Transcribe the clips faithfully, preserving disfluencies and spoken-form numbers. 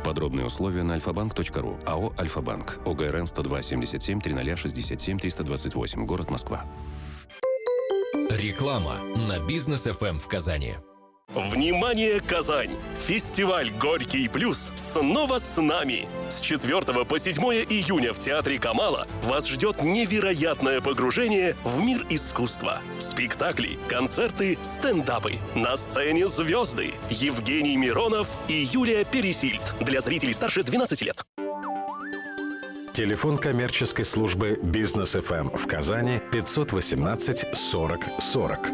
Подробные условия на альфа-банк точка ру. АО «Альфа-банк». ОГРН сто два семьдесят семь триста шестьдесят семь триста двадцать восемь. Город Москва. Реклама на Бизнес эф эм в Казани. Внимание, Казань! Фестиваль «Горький плюс» снова с нами! С четвёртого по седьмое июня в Театре Камала вас ждет невероятное погружение в мир искусства. Спектакли, концерты, стендапы. На сцене звезды Евгений Миронов и Юлия Пересильд. Для зрителей старше двенадцати лет. Телефон коммерческой службы «Бизнес эф эм» в Казани пятьсот восемнадцать сорок сорок.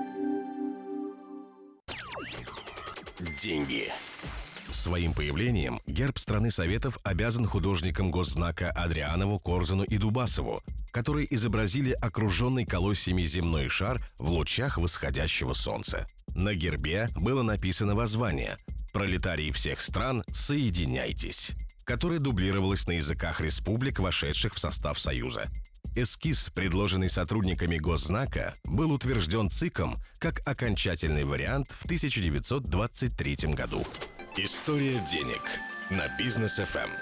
Деньги. Своим появлением герб страны Советов обязан художникам госзнака Адрианову, Корзуну и Дубасову, которые изобразили окруженный колосьями земной шар в лучах восходящего солнца. На гербе было написано воззвание «Пролетарии всех стран, соединяйтесь», которое дублировалось на языках республик, вошедших в состав Союза. Эскиз, предложенный сотрудниками госзнака, был утвержден ЦИКом как окончательный вариант в тысяча девятьсот двадцать третьем году. История денег на Бизнес эф эм.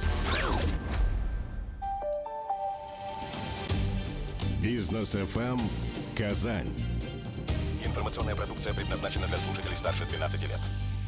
Бизнес эф эм Казань. Информационная продукция предназначена для слушателей старше двенадцати лет.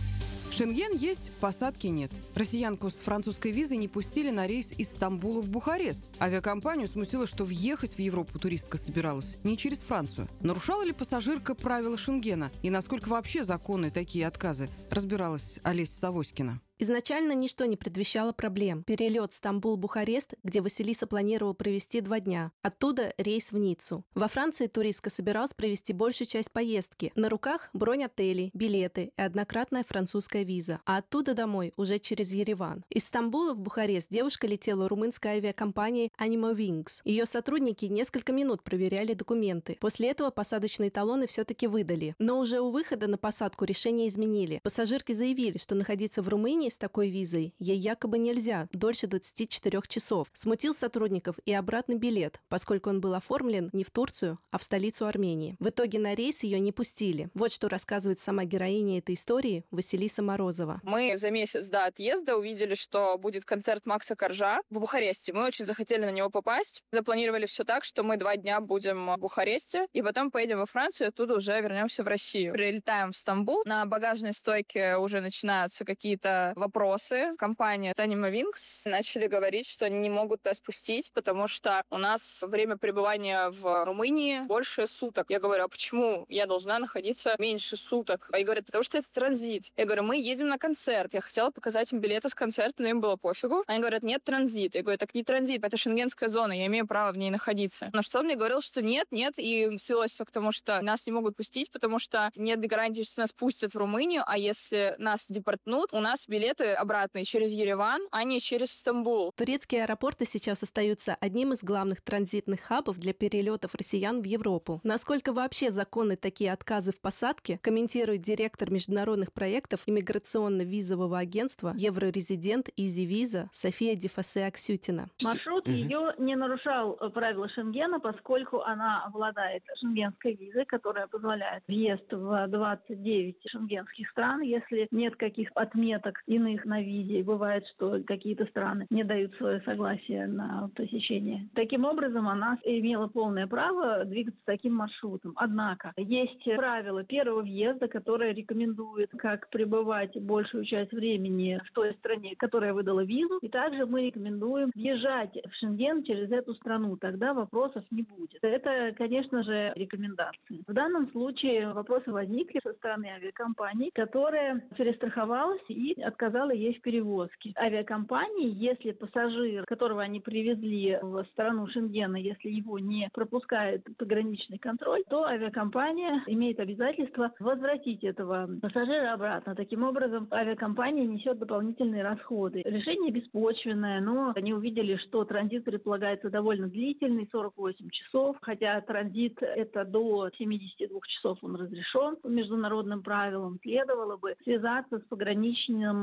Шенген есть, посадки нет. Россиянку с французской визой не пустили на рейс из Стамбула в Бухарест. Авиакомпанию смутило, что въехать в Европу туристка собиралась не через Францию. Нарушала ли пассажирка правила Шенгена? И насколько вообще законны такие отказы? Разбиралась Олеся Савоськина. Изначально ничто не предвещало проблем. Перелет Стамбул-Бухарест, где Василиса планировала провести два дня. Оттуда рейс в Ниццу. Во Франции туристка собиралась провести большую часть поездки. На руках бронь отелей, билеты и однократная французская виза. А оттуда домой уже через Ереван. Из Стамбула в Бухарест девушка летела румынской авиакомпанией Anima Wings. Ее сотрудники несколько минут проверяли документы. После этого посадочные талоны все-таки выдали. Но уже у выхода на посадку решение изменили. Пассажирки заявили, что находиться в Румынии с такой визой ей якобы нельзя дольше двадцати четырёх часов. Смутил сотрудников и обратный билет, поскольку он был оформлен не в Турцию, а в столицу Армении. В итоге на рейс ее не пустили. Вот что рассказывает сама героиня этой истории Василиса Морозова. Мы за месяц до отъезда увидели, что будет концерт Макса Коржа в Бухаресте. Мы очень захотели на него попасть. Запланировали все так, что мы два дня будем в Бухаресте, и потом поедем во Францию, оттуда уже вернемся в Россию. Прилетаем в Стамбул. На багажной стойке уже начинаются какие-то вопросы. Компания Anima Wings начали говорить, что они не могут нас пустить, потому что у нас время пребывания в Румынии больше суток. Я говорю, а почему я должна находиться меньше суток? Они говорят, потому что это транзит. Я говорю, мы едем на концерт. Я хотела показать им билеты с концерта, но им было пофигу. Они говорят, нет, транзит. Я говорю, так не транзит, это шенгенская зона, я имею право в ней находиться. На что он мне говорил, что нет, нет, и свелось все к тому, что нас не могут пустить, потому что нет гарантии, что нас пустят в Румынию, а если нас депортнут, у нас билеты обратные через Ереван, а не через Стамбул. Турецкие аэропорты сейчас остаются одним из главных транзитных хабов для перелетов россиян в Европу. Насколько вообще законны такие отказы в посадке, комментирует директор международных проектов иммиграционно-визового агентства Еврорезидент Изи Виза София Дефасе Аксютина. Маршрут угу. ее не нарушал правила Шенгена, поскольку она обладает шенгенской визой, которая позволяет въезд в двадцать девять шенгенских стран, если нет каких отметок иных на визе. Бывает, что какие-то страны не дают свое согласие на посещение. Таким образом, она имела полное право двигаться таким маршрутом. Однако, есть правила первого въезда, которые рекомендуют, как пребывать большую часть времени в той стране, которая выдала визу. И также мы рекомендуем въезжать в Шенген через эту страну. Тогда вопросов не будет. Это, конечно же, рекомендации. В данном случае вопросы возникли со стороны авиакомпании, которая перестраховалась и отказала ей в перевозке. Авиакомпании, если пассажир, которого они привезли в страну Шенгена, если его не пропускает пограничный контроль, то авиакомпания имеет обязательство возвратить этого пассажира обратно. Таким образом, авиакомпания несет дополнительные расходы. Решение беспочвенное, но они увидели, что транзит предполагается довольно длительный, сорок восемь часов, хотя транзит это до семидесяти двух часов он разрешен по международным правилам. Следовало бы связаться с пограничным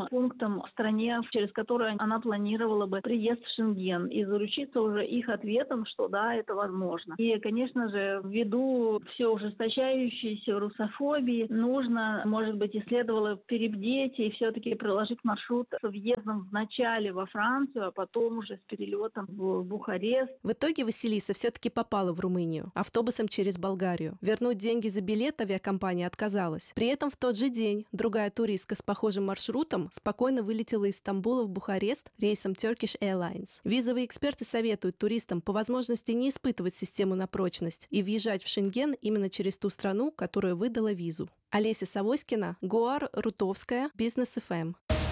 пунктом в стране, через который она планировала бы приезд в Шенген, и заручиться уже их ответом, что да, это возможно. И, конечно же, ввиду все ужесточающейся русофобии, нужно, может быть, и следовало перебдеть и все-таки проложить маршрут с въездом вначале во Францию, а потом уже с перелетом в Бухарест. В итоге Василиса все-таки попала в Румынию автобусом через Болгарию. Вернуть деньги за билет авиакомпания отказалась. При этом в тот же день другая туристка с похожим маршрутом спокойно вылетела из Стамбула в Бухарест рейсом Turkish Airlines. Визовые эксперты советуют туристам по возможности не испытывать систему на прочность и въезжать в Шенген именно через ту страну, которая выдала визу. Олеся Савоськина, Гуар Рутовская, Бизнес эф эм.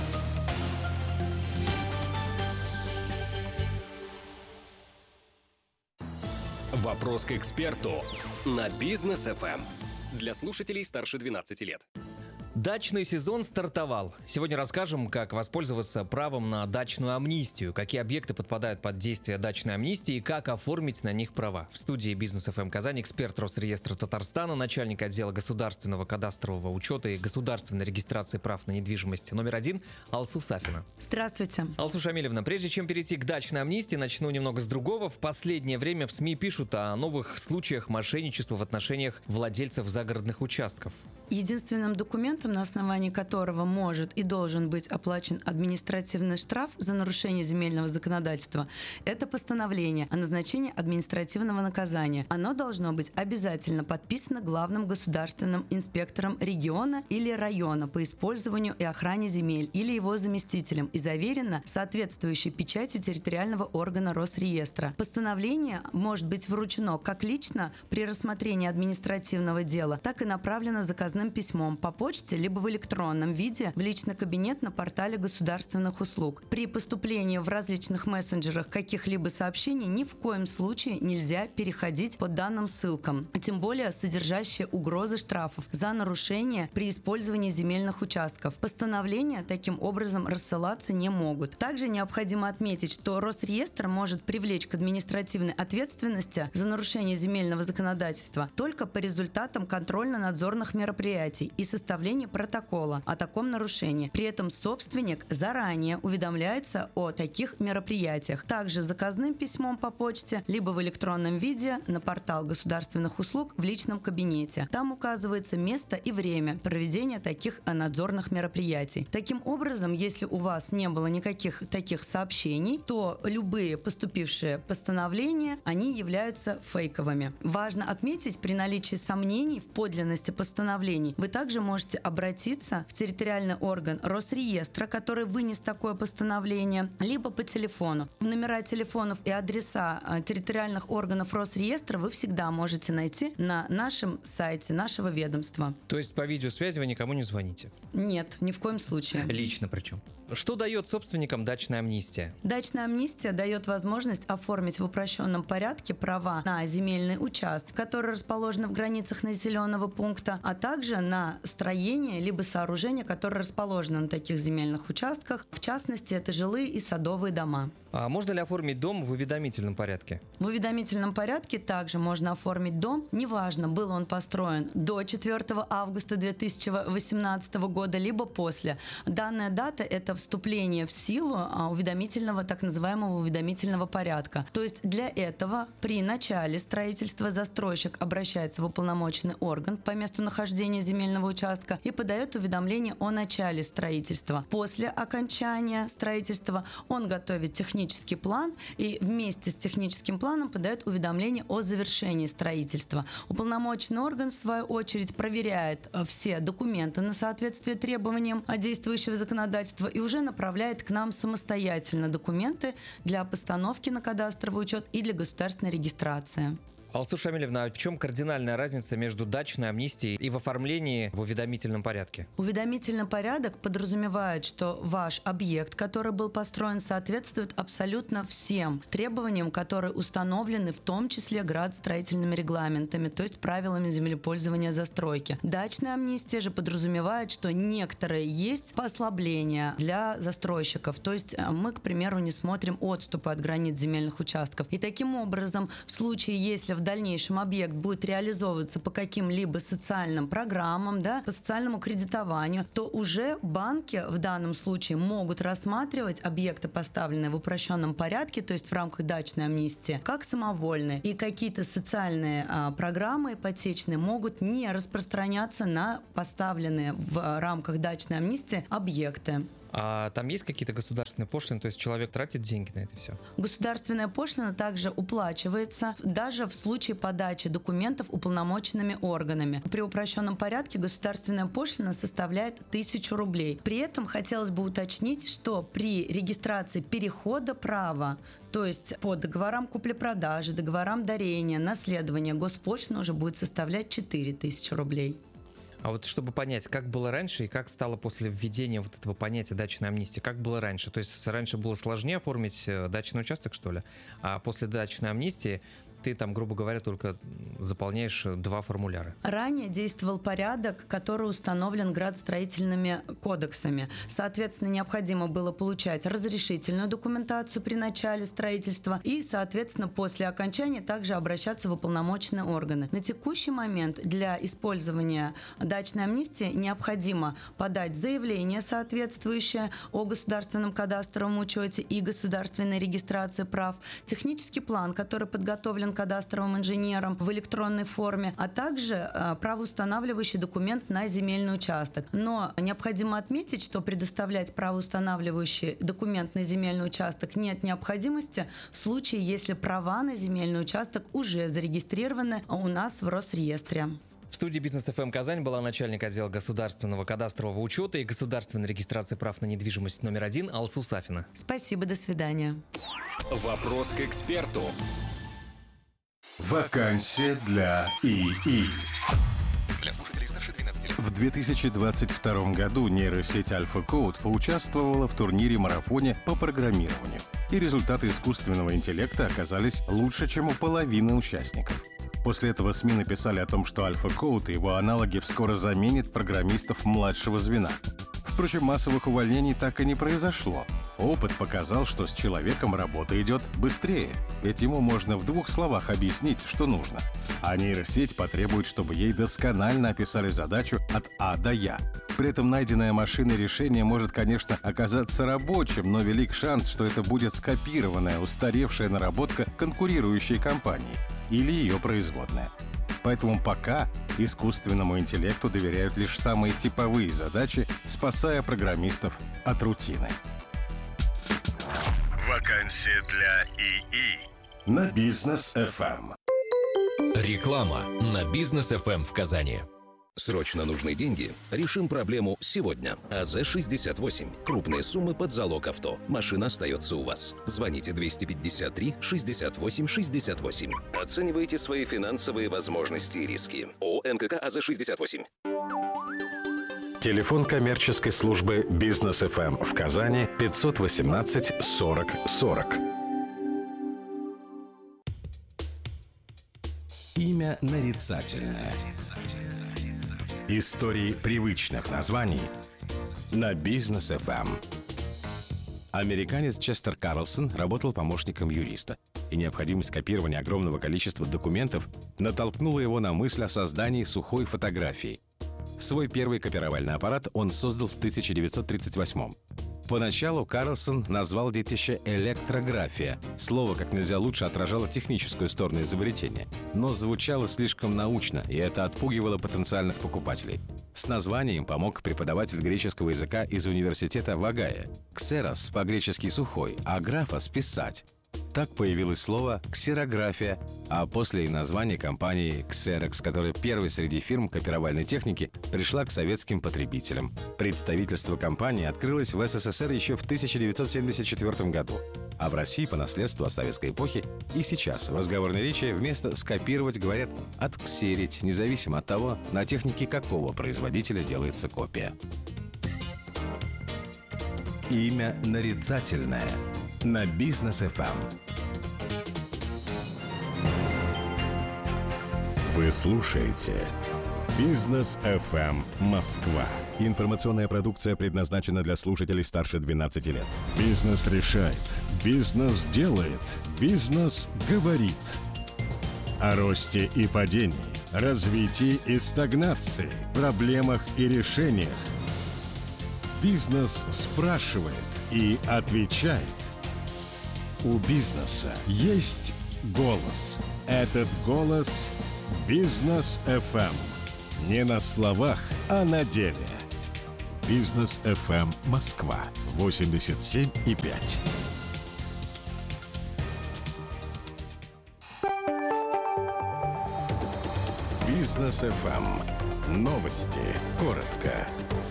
Вопрос к эксперту на Бизнес эф эм. Для слушателей старше двенадцати лет. Дачный сезон стартовал. Сегодня расскажем, как воспользоваться правом на дачную амнистию, какие объекты подпадают под действие дачной амнистии и как оформить на них права. В студии Бизнес эф эм Казань эксперт Росреестра Татарстана, начальник отдела государственного кадастрового учета и государственной регистрации прав на недвижимость номер один Алсу Сафина. Здравствуйте. Алсу Шамилевна, прежде чем перейти к дачной амнистии, начну немного с другого. В последнее время в СМИ пишут о новых случаях мошенничества в отношениях владельцев загородных участков. Единственным документом, на основании которого может и должен быть оплачен административный штраф за нарушение земельного законодательства, это постановление о назначении административного наказания. Оно должно быть обязательно подписано главным государственным инспектором региона или района по использованию и охране земель или его заместителем и заверено соответствующей печатью территориального органа Росреестра. Постановление может быть вручено как лично при рассмотрении административного дела, так и направлено заказным письмом по почте либо в электронном виде в личный кабинет на портале государственных услуг. При поступлении в различных мессенджерах каких-либо сообщений ни в коем случае нельзя переходить по данным ссылкам, а тем более содержащие угрозы штрафов за нарушение при использовании земельных участков. Постановления таким образом рассылаться не могут. Также необходимо отметить, что Росреестр может привлечь к административной ответственности за нарушение земельного законодательства только по результатам контрольно-надзорных мероприятий и составления протокола о таком нарушении. При этом собственник заранее уведомляется о таких мероприятиях. Также заказным письмом по почте, либо в электронном виде на портал государственных услуг в личном кабинете. Там указывается место и время проведения таких надзорных мероприятий. Таким образом, если у вас не было никаких таких сообщений, то любые поступившие постановления, они являются фейковыми. Важно отметить, при наличии сомнений в подлинности постановлений вы также можете обратиться в территориальный орган Росреестра, который вынес такое постановление, либо по телефону. Номера телефонов и адреса территориальных органов Росреестра вы всегда можете найти на нашем сайте нашего ведомства. То есть по видеосвязи вы никому не звоните? Нет, ни в коем случае. Лично причем. Что дает собственникам дачная амнистия? Дачная амнистия дает возможность оформить в упрощенном порядке права на земельный участок, который расположен в границах населенного пункта, а также на строение либо сооружения, которые расположены на таких земельных участках. В частности, это жилые и садовые дома. А можно ли оформить дом в уведомительном порядке? В уведомительном порядке также можно оформить дом, неважно, был он построен до четвёртого августа две тысячи восемнадцатого года, либо после. Данная дата – это вступление в силу уведомительного, так называемого уведомительного порядка. То есть для этого при начале строительства застройщик обращается в уполномоченный орган по месту нахождения земельного участка и подает уведомление о начале строительства. После окончания строительства он готовит технический план и вместе с техническим планом подает уведомление о завершении строительства. Уполномоченный орган, в свою очередь, проверяет все документы на соответствие требованиям действующего законодательства и уже направляет к нам самостоятельно документы для постановки на кадастровый учет и для государственной регистрации. Алсу Шамилевна, а в чем кардинальная разница между дачной амнистией и в оформлении в уведомительном порядке? Уведомительный порядок подразумевает, что ваш объект, который был построен, соответствует абсолютно всем требованиям, которые установлены в том числе градостроительными регламентами, то есть правилами землепользования застройки. Дачная амнистия же подразумевает, что некоторые есть послабления для застройщиков, то есть мы, к примеру, не смотрим отступы от границ земельных участков. И таким образом, в случае, если в дальнейшем объект будет реализовываться по каким-либо социальным программам, да, по социальному кредитованию, то уже банки в данном случае могут рассматривать объекты, поставленные в упрощенном порядке, то есть в рамках дачной амнистии, как самовольные. И какие-то социальные а, программы ипотечные могут не распространяться на поставленные в рамках дачной амнистии объекты. А там есть какие-то государственные пошлины, то есть человек тратит деньги на это все? Государственная пошлина также уплачивается даже в случае подачи документов уполномоченными органами. При упрощенном порядке государственная пошлина составляет тысячу рублей. При этом хотелось бы уточнить, что при регистрации перехода права, то есть по договорам купли-продажи, договорам дарения, наследования, госпошлина уже будет составлять четыре тысячи рублей. А вот чтобы понять, как было раньше и как стало после введения вот этого понятия дачной амнистии, как было раньше? То есть раньше было сложнее оформить дачный участок, что ли? А после дачной амнистии ты там, грубо говоря, только заполняешь два формуляра. Ранее действовал порядок, который установлен градостроительными кодексами. Соответственно, необходимо было получать разрешительную документацию при начале строительства и, соответственно, после окончания также обращаться в уполномоченные органы. На текущий момент для использования дачной амнистии необходимо подать заявление соответствующее о государственном кадастровом учете и государственной регистрации прав, технический план, который подготовлен кадастровым инженером в электронной форме, а также э, правоустанавливающий документ на земельный участок. Но необходимо отметить, что предоставлять правоустанавливающий документ на земельный участок нет необходимости в случае, если права на земельный участок уже зарегистрированы у нас в Росреестре. В студии Бизнес эф эм Казань была начальник отдела государственного кадастрового учета и государственной регистрации прав на недвижимость номер один Алсу Сафина. Спасибо, до свидания. Вопрос к эксперту. Вакансия для ИИ. Для слушателей старше двенадцати лет. В две тысячи двадцать втором году нейросеть AlphaCode поучаствовала в турнире-марафоне по программированию. И результаты искусственного интеллекта оказались лучше, чем у половины участников. После этого СМИ написали о том, что AlphaCode и его аналоги вскоро заменят программистов младшего звена. Впрочем, массовых увольнений так и не произошло. Опыт показал, что с человеком работа идет быстрее, ведь ему можно в двух словах объяснить, что нужно. А нейросеть потребует, чтобы ей досконально описали задачу от А до Я. При этом найденное машиной решение может, конечно, оказаться рабочим, но велик шанс, что это будет скопированная, устаревшая наработка конкурирующей компании или ее производная. Поэтому пока искусственному интеллекту доверяют лишь самые типовые задачи, спасая программистов от рутины. Вакансия для ИИ на Бизнес эф эм. Реклама на Бизнес эф эм в Казани. Срочно нужны деньги? Решим проблему сегодня. АЗ шестьдесят восемь. Крупные суммы под залог авто. Машина остается у вас. Звоните двести пятьдесят три шестьдесят восемь шестьдесят восемь. Оценивайте свои финансовые возможности и риски. ООО НКК АЗ шестьдесят восемь. Телефон коммерческой службы Бизнес эф эм в Казани пятьсот восемнадцать сорок сорок. Имя нарицательное. Истории привычных названий на Бизнес эф эм. Американец Честер Карлсон работал помощником юриста, и необходимость копирования огромного количества документов натолкнула его на мысль о создании сухой фотографии. Свой первый копировальный аппарат он создал в тысяча девятьсот тридцать восьмом. Поначалу Карлсон назвал детище «электрография». Слово как нельзя лучше отражало техническую сторону изобретения, но звучало слишком научно, и это отпугивало потенциальных покупателей. С названием помог преподаватель греческого языка из университета Вагая. «Ксерос» по-гречески «сухой», а «графос» — «писать». Так появилось слово «ксерография», а после и название компании Xerox, которая первой среди фирм копировальной техники пришла к советским потребителям. Представительство компании открылось в эс эс эс эр еще в тысяча девятьсот семьдесят четвёртом году, а в России по наследству от советской эпохи и сейчас в разговорной речи вместо «скопировать» говорят «отксерить», независимо от того, на технике какого производителя делается копия. Имя нарицательное на Бизнес эф эм. Вы слушаете Бизнес эф эм Москва. Информационная продукция предназначена для слушателей старше двенадцати лет. Бизнес решает. Бизнес делает. Бизнес говорит. О росте и падении, развитии и стагнации, проблемах и решениях. Бизнес спрашивает и отвечает. У бизнеса есть голос. Этот голос – Бизнес эф эм. Не на словах, а на деле. Бизнес эф эм Москва восемьдесят семь и пять. Бизнес эф эм. Новости. Коротко.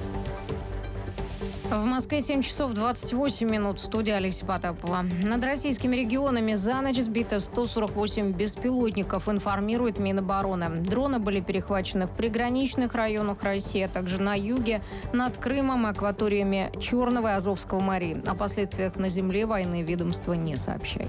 В Москве семь часов двадцать восемь минут. Студия Алексея Потапова. Над российскими регионами за ночь сбито сто сорок восемь беспилотников, информирует Минобороны. Дроны были перехвачены в приграничных районах России, а также на юге, над Крымом, акваториями Черного и Азовского морей. О последствиях на земле войны ведомство не сообщает.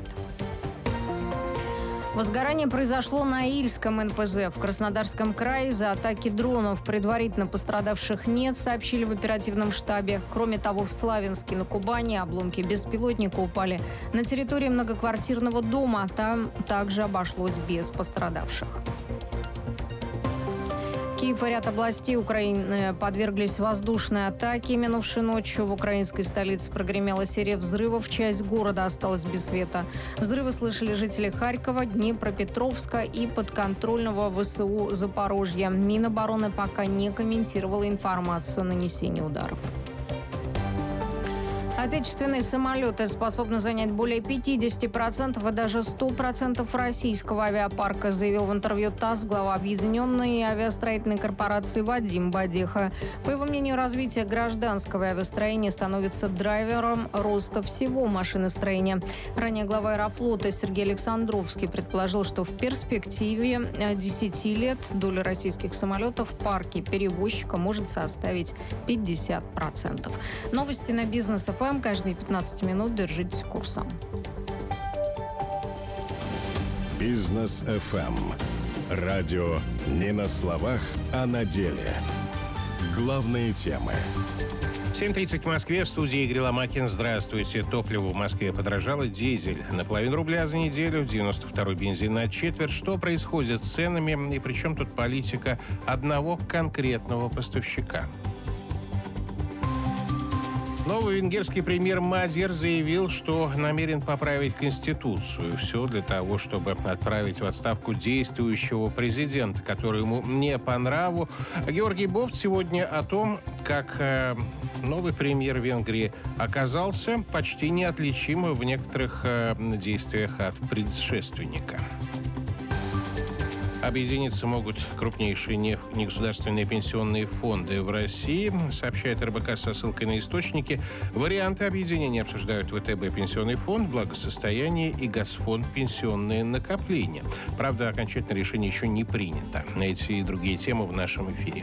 Возгорание произошло на Ильском эн пэ зэ в Краснодарском крае из-за атаки дронов. Предварительно пострадавших нет, сообщили в оперативном штабе. Кроме того, в Славянске на Кубани обломки беспилотника упали на территории многоквартирного дома. Там также обошлось без пострадавших. Киев и ряд областей Украины подверглись воздушной атаке. Минувшей ночью в украинской столице прогремела серия взрывов. Часть города осталась без света. Взрывы слышали жители Харькова, Днепропетровска и подконтрольного вэ эс у Запорожья. Минобороны пока не комментировала информацию о нанесении ударов. Отечественные самолеты способны занять более пятьдесят процентов и даже сто процентов российского авиапарка, заявил в интервью ТАСС глава Объединенной авиастроительной корпорации Вадим Бадеха. По его мнению, развитие гражданского авиастроения становится драйвером роста всего машиностроения. Ранее глава Аэрофлота Сергей Александровский предположил, что в перспективе десяти лет доля российских самолетов в парке перевозчика может составить пятьдесят процентов. Новости на Бизнес эф эм. Каждые пятнадцать минут держитесь курса. Бизнес эф эм. Радио не на словах, а на деле. Главные темы. семь тридцать в Москве. В студии Игорь Ломакин. Здравствуйте. Топливо в Москве подорожало. Дизель на половину рубля за неделю. девяносто второй бензин на четверть. Что происходит с ценами? И при чем тут политика одного конкретного поставщика? Новый венгерский премьер Мадьяр заявил, что намерен поправить Конституцию. Все для того, чтобы отправить в отставку действующего президента, который ему не по нраву. Георгий Бофт сегодня о том, как э, новый премьер Венгрии оказался почти неотличим в некоторых э, действиях от предшественника. Объединиться могут крупнейшие негосударственные пенсионные фонды в России, сообщает эр бэ ка со ссылкой на источники. Варианты объединения обсуждают вэ тэ бэ пенсионный фонд, благосостояние и Газфонд пенсионные накопления. Правда, окончательное решение еще не принято. На эти и другие темы в нашем эфире.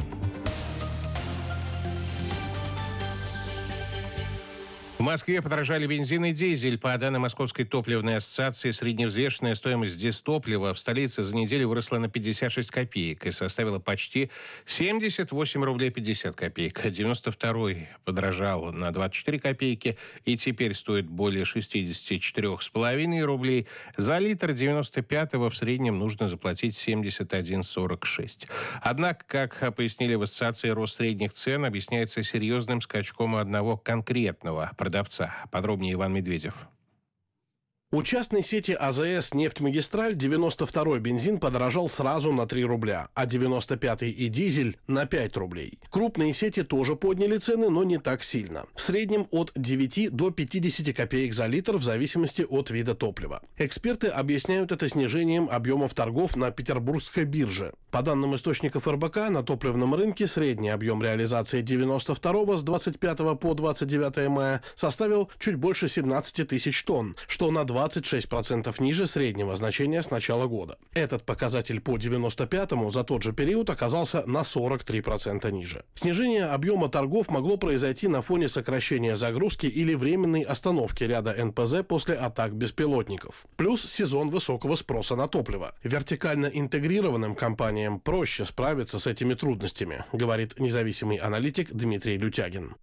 В Москве подорожали бензин и дизель. По данным Московской топливной ассоциации, средневзвешенная стоимость дистоплива в столице за неделю выросла на пятьдесят шесть копеек и составила почти семьдесят восемь рублей пятьдесят копеек. девяносто второй подорожал на двадцать четыре копейки и теперь стоит более шестьдесят четыре с половиной рублей. За литр девяносто пятого в среднем нужно заплатить семьдесят один сорок шесть. Однако, как пояснили в ассоциации, рост средних цен объясняется серьезным скачком одного конкретного продавца. Подробнее Иван Медведев. У частной сети а зэ эс «Нефтьмагистраль» девяносто второй бензин подорожал сразу на три рубля, а девяносто пятый и дизель на пять рублей. Крупные сети тоже подняли цены, но не так сильно. В среднем от девяти до пятидесяти копеек за литр в зависимости от вида топлива. Эксперты объясняют это снижением объемов торгов на Петербургской бирже. По данным источников эр бэ ка, на топливном рынке средний объем реализации девяносто второго с двадцать пятого по двадцать девятое мая составил чуть больше семнадцати тысяч тонн, что на двадцать шесть процентов ниже среднего значения с начала года. Этот показатель по девяносто пятому за тот же период оказался на сорок три процента ниже. Снижение объема торгов могло произойти на фоне сокращения загрузки или временной остановки ряда эн пэ зэ после атак беспилотников. Плюс сезон высокого спроса на топливо. Вертикально интегрированным компаниям проще справиться с этими трудностями, говорит независимый аналитик Дмитрий Лютягин.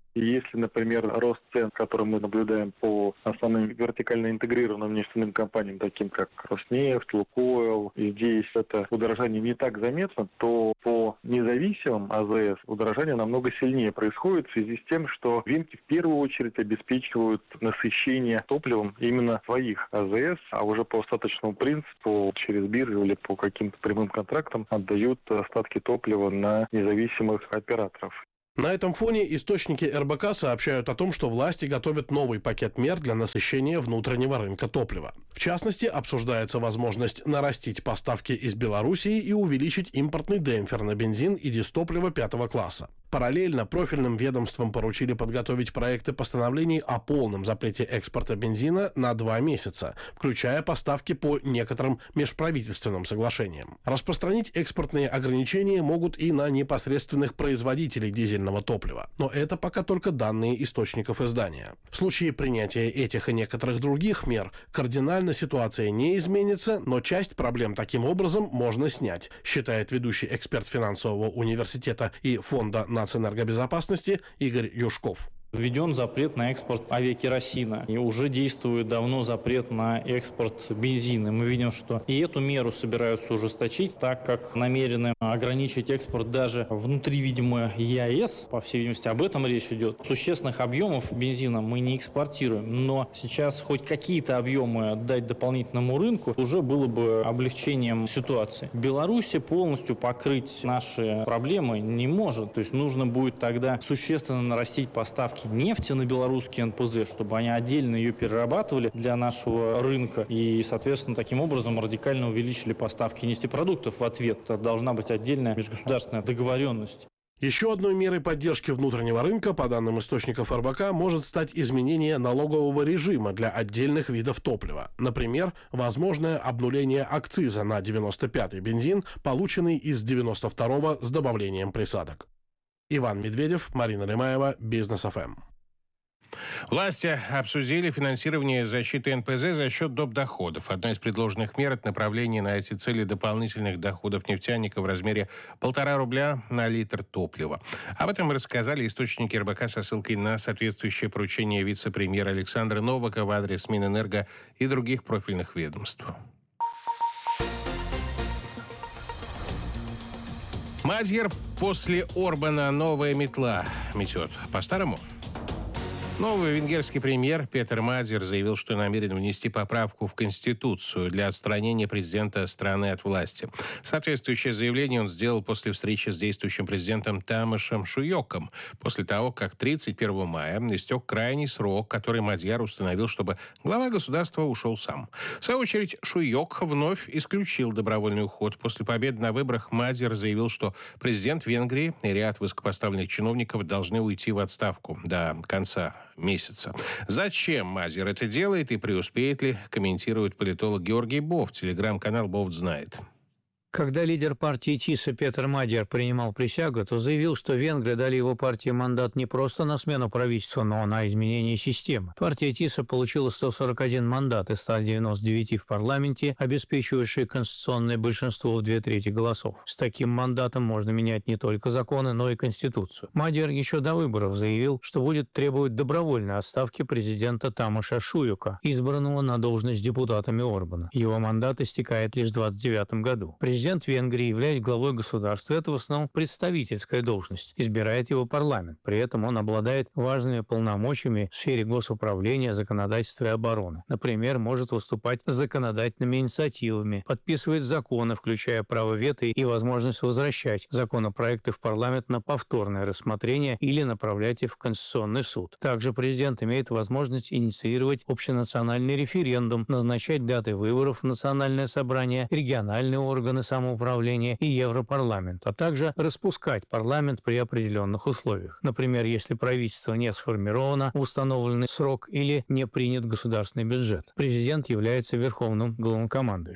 И если, например, рост цен, который мы наблюдаем по основным вертикально интегрированным нефтяным компаниям, таким как Роснефть, Лукойл, и здесь это удорожание не так заметно, то по независимым АЗС удорожание намного сильнее происходит в связи с тем, что винки в первую очередь обеспечивают насыщение топливом именно своих АЗС, а уже по остаточному принципу через биржу или по каким-то прямым контрактам отдают остатки топлива на независимых операторов. На этом фоне источники эр бэ ка сообщают о том, что власти готовят новый пакет мер для насыщения внутреннего рынка топлива. В частности, обсуждается возможность нарастить поставки из Белоруссии и увеличить импортный демпфер на бензин и дистопливо пятого класса. Параллельно профильным ведомствам поручили подготовить проекты постановлений о полном запрете экспорта бензина на два месяца, включая поставки по некоторым межправительственным соглашениям. Распространить экспортные ограничения могут и на непосредственных производителей дизельного топлива, но это пока только данные источников издания. В случае принятия этих и некоторых других мер кардинально ситуация не изменится, но часть проблем таким образом можно снять, считает ведущий эксперт финансового университета и фонда нацэнергобезопасности Игорь Юшков. Введен запрет на экспорт авиакеросина. И уже действует давно запрет на экспорт бензина. Мы видим, что и эту меру собираются ужесточить, так как намерены ограничить экспорт даже внутри, видимо, е а эс. По всей видимости, об этом речь идет. Существенных объемов бензина мы не экспортируем. Но сейчас хоть какие-то объемы отдать дополнительному рынку уже было бы облегчением ситуации. Беларусь полностью покрыть наши проблемы не может. То есть нужно будет тогда существенно нарастить поставки нефти на белорусский эн пэ зэ, чтобы они отдельно ее перерабатывали для нашего рынка и, соответственно, таким образом радикально увеличили поставки нефтепродуктов в ответ. Это должна быть отдельная межгосударственная договоренность. Еще одной мерой поддержки внутреннего рынка, по данным источников эр бэ ка, может стать изменение налогового режима для отдельных видов топлива. Например, возможное обнуление акциза на девяносто пятый бензин, полученный из девяносто второго с добавлением присадок. Иван Медведев, Марина Лемаева, Бизнес эф эм. Власти обсудили финансирование защиты эн пэ зэ за счет доп. Доходов. Одна из предложенных мер – это направление на эти цели дополнительных доходов нефтяников в размере полтора рубля на литр топлива. Об этом рассказали источники эр бэ ка со ссылкой на соответствующее поручение вице-премьера Александра Новака в адрес Минэнерго и других профильных ведомств. Мадьяр после Орбана новая метла метет. По-старому? Новый венгерский премьер Петер Мадьяр заявил, что намерен внести поправку в Конституцию для отстранения президента страны от власти. Соответствующее заявление он сделал после встречи с действующим президентом Тамашем Шуйоком, после того, как тридцать первого мая истек крайний срок, который Мадьяр установил, чтобы глава государства ушел сам. В свою очередь, Шуйок вновь исключил добровольный уход. После победы на выборах Мадьяр заявил, что президент Венгрии и ряд высокопоставленных чиновников должны уйти в отставку до конца месяца. Зачем Мадьяр это делает и преуспеет ли, комментирует политолог Георгий Бофт, телеграм-канал «Бофт знает». Когда лидер партии ТИСа Петер Мадьяр принимал присягу, то заявил, что венгры дали его партии мандат не просто на смену правительства, но на изменение системы. Партия ТИСа получила сто сорок один мандат из ста девяноста девяти в парламенте, обеспечивающие конституционное большинство в две трети голосов. С таким мандатом можно менять не только законы, но и Конституцию. Мадьяр еще до выборов заявил, что будет требовать добровольной отставки президента Тамаша Шуйока, избранного на должность депутатами Орбана. Его мандат истекает лишь в двадцать девятом году. Президент Венгрии, являясь главой государства, это в основном представительская должность, избирает его парламент. При этом он обладает важными полномочиями в сфере госуправления, законодательства и обороны. Например, может выступать с законодательными инициативами, подписывать законы, включая право вето и возможность возвращать законопроекты в парламент на повторное рассмотрение или направлять их в Конституционный суд. Также президент имеет возможность инициировать общенациональный референдум, назначать даты выборов в национальное собрание, региональные органы самоуправления и Европарламент, а также распускать парламент при определенных условиях. Например, если правительство не сформировано в установленный срок или не принят государственный бюджет. Президент является верховным главнокомандующим.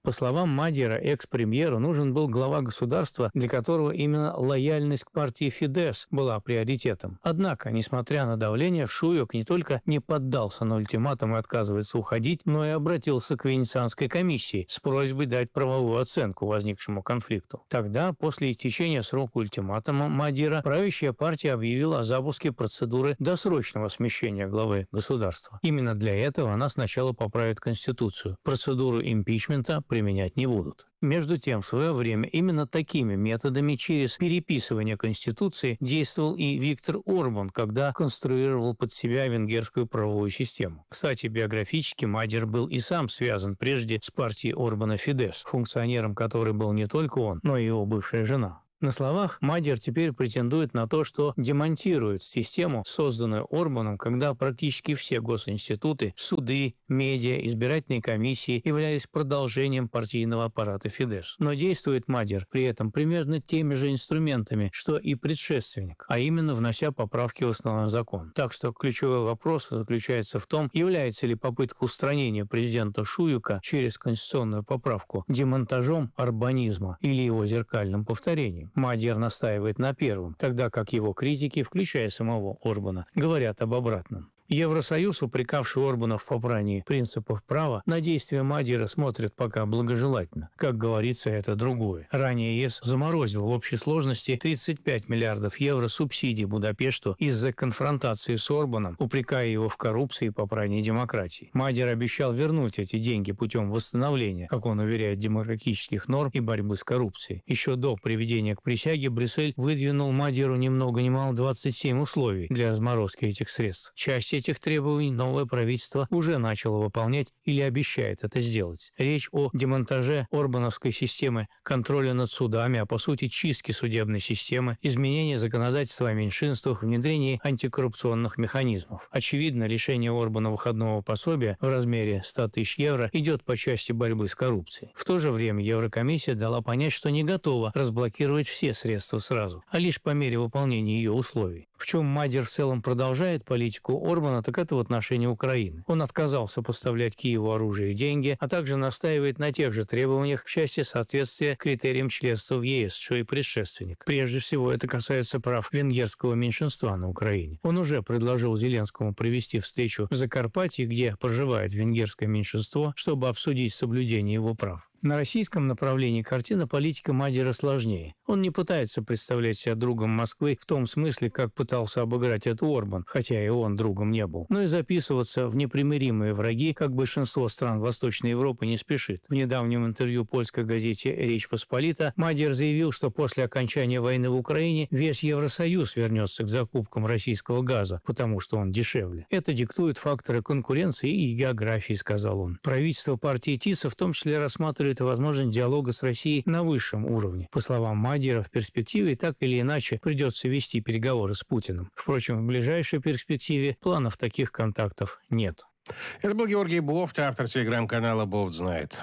По словам Мадьяра, экс-премьеру нужен был глава государства, для которого именно лояльность к партии Фидesz была приоритетом. Однако, несмотря на давление, Шуйок не только не поддался на ультиматум и отказывается уходить, но и обратился к Венецианской комиссии с просьбой дать правовую оценку возникшему конфликту. Тогда, после истечения срока ультиматума Мадьяра, правящая партия объявила о запуске процедуры досрочного смещения главы государства. Именно для этого она сначала поправит Конституцию. Процедуру импичмента применять не будут. Между тем, в свое время именно такими методами через переписывание Конституции действовал и Виктор Орбан, когда конструировал под себя венгерскую правовую систему. Кстати, биографически Мадьяр был и сам связан прежде с партией Орбана Фидesz, функционером которой был не только он, но и его бывшая жена. На словах Мадьяр теперь претендует на то, что демонтирует систему, созданную Орбаном, когда практически все госинституты, суды, медиа, избирательные комиссии являлись продолжением партийного аппарата Фидesz. Но действует Мадьяр при этом примерно теми же инструментами, что и предшественник, а именно внося поправки в основной закон. Так что ключевой вопрос заключается в том, является ли попытка устранения президента Шуйока через конституционную поправку демонтажом орбанизма или его зеркальным повторением. Мадьяр настаивает на первом, тогда как его критики, включая самого Орбана, говорят об обратном. Евросоюз, упрекавший Орбана в попрании принципов права, на действия Мадьяра смотрит пока благожелательно. Как говорится, это другое. Ранее ЕС заморозил в общей сложности тридцать пять миллиардов евро субсидий Будапешту из-за конфронтации с Орбаном, упрекая его в коррупции и попрании демократии. Мадьяр обещал вернуть эти деньги путем восстановления, как он уверяет, демократических норм и борьбы с коррупцией. Еще до приведения к присяге Брюссель выдвинул Мадьяру ни много ни мало двадцать семь условий для разморозки этих средств. Часть этих требований новое правительство уже начало выполнять или обещает это сделать. Речь о демонтаже орбановской системы контроля над судами, а по сути чистки судебной системы, изменении законодательства о меньшинствах, внедрении антикоррупционных механизмов. Очевидно, лишение Орбана выходного пособия в размере ста тысяч евро идет по части борьбы с коррупцией. В то же время Еврокомиссия дала понять, что не готова разблокировать все средства сразу, а лишь по мере выполнения ее условий. В чем Мадьяр в целом продолжает политику Орбана, так это в отношении Украины. Он отказался поставлять Киеву оружие и деньги, а также настаивает на тех же требованиях в части соответствия критериям членства в ЕС, что и предшественник. Прежде всего, это касается прав венгерского меньшинства на Украине. Он уже предложил Зеленскому провести встречу в Закарпатье, где проживает венгерское меньшинство, чтобы обсудить соблюдение его прав. На российском направлении картина политика Мадьяра сложнее. Он не пытается представлять себя другом Москвы в том смысле, как пытался обыграть это Орбан, хотя и он другом не был, но и записываться в непримиримые враги, как большинство стран Восточной Европы, не спешит. В недавнем интервью польской газете «Речь Посполита» Мадьяр заявил, что после окончания войны в Украине весь Евросоюз вернется к закупкам российского газа, потому что он дешевле. Это диктуют факторы конкуренции и географии, сказал он. Правительство партии ТИСа в том числе рассматривает возможность диалога с Россией на высшем уровне. По словам Мадьяра, в перспективе так или иначе придется вести переговоры с Путиным. Впрочем, в ближайшей перспективе планов таких контактов нет. Это был Георгий Бофт, автор телеграм-канала «Бофт знает».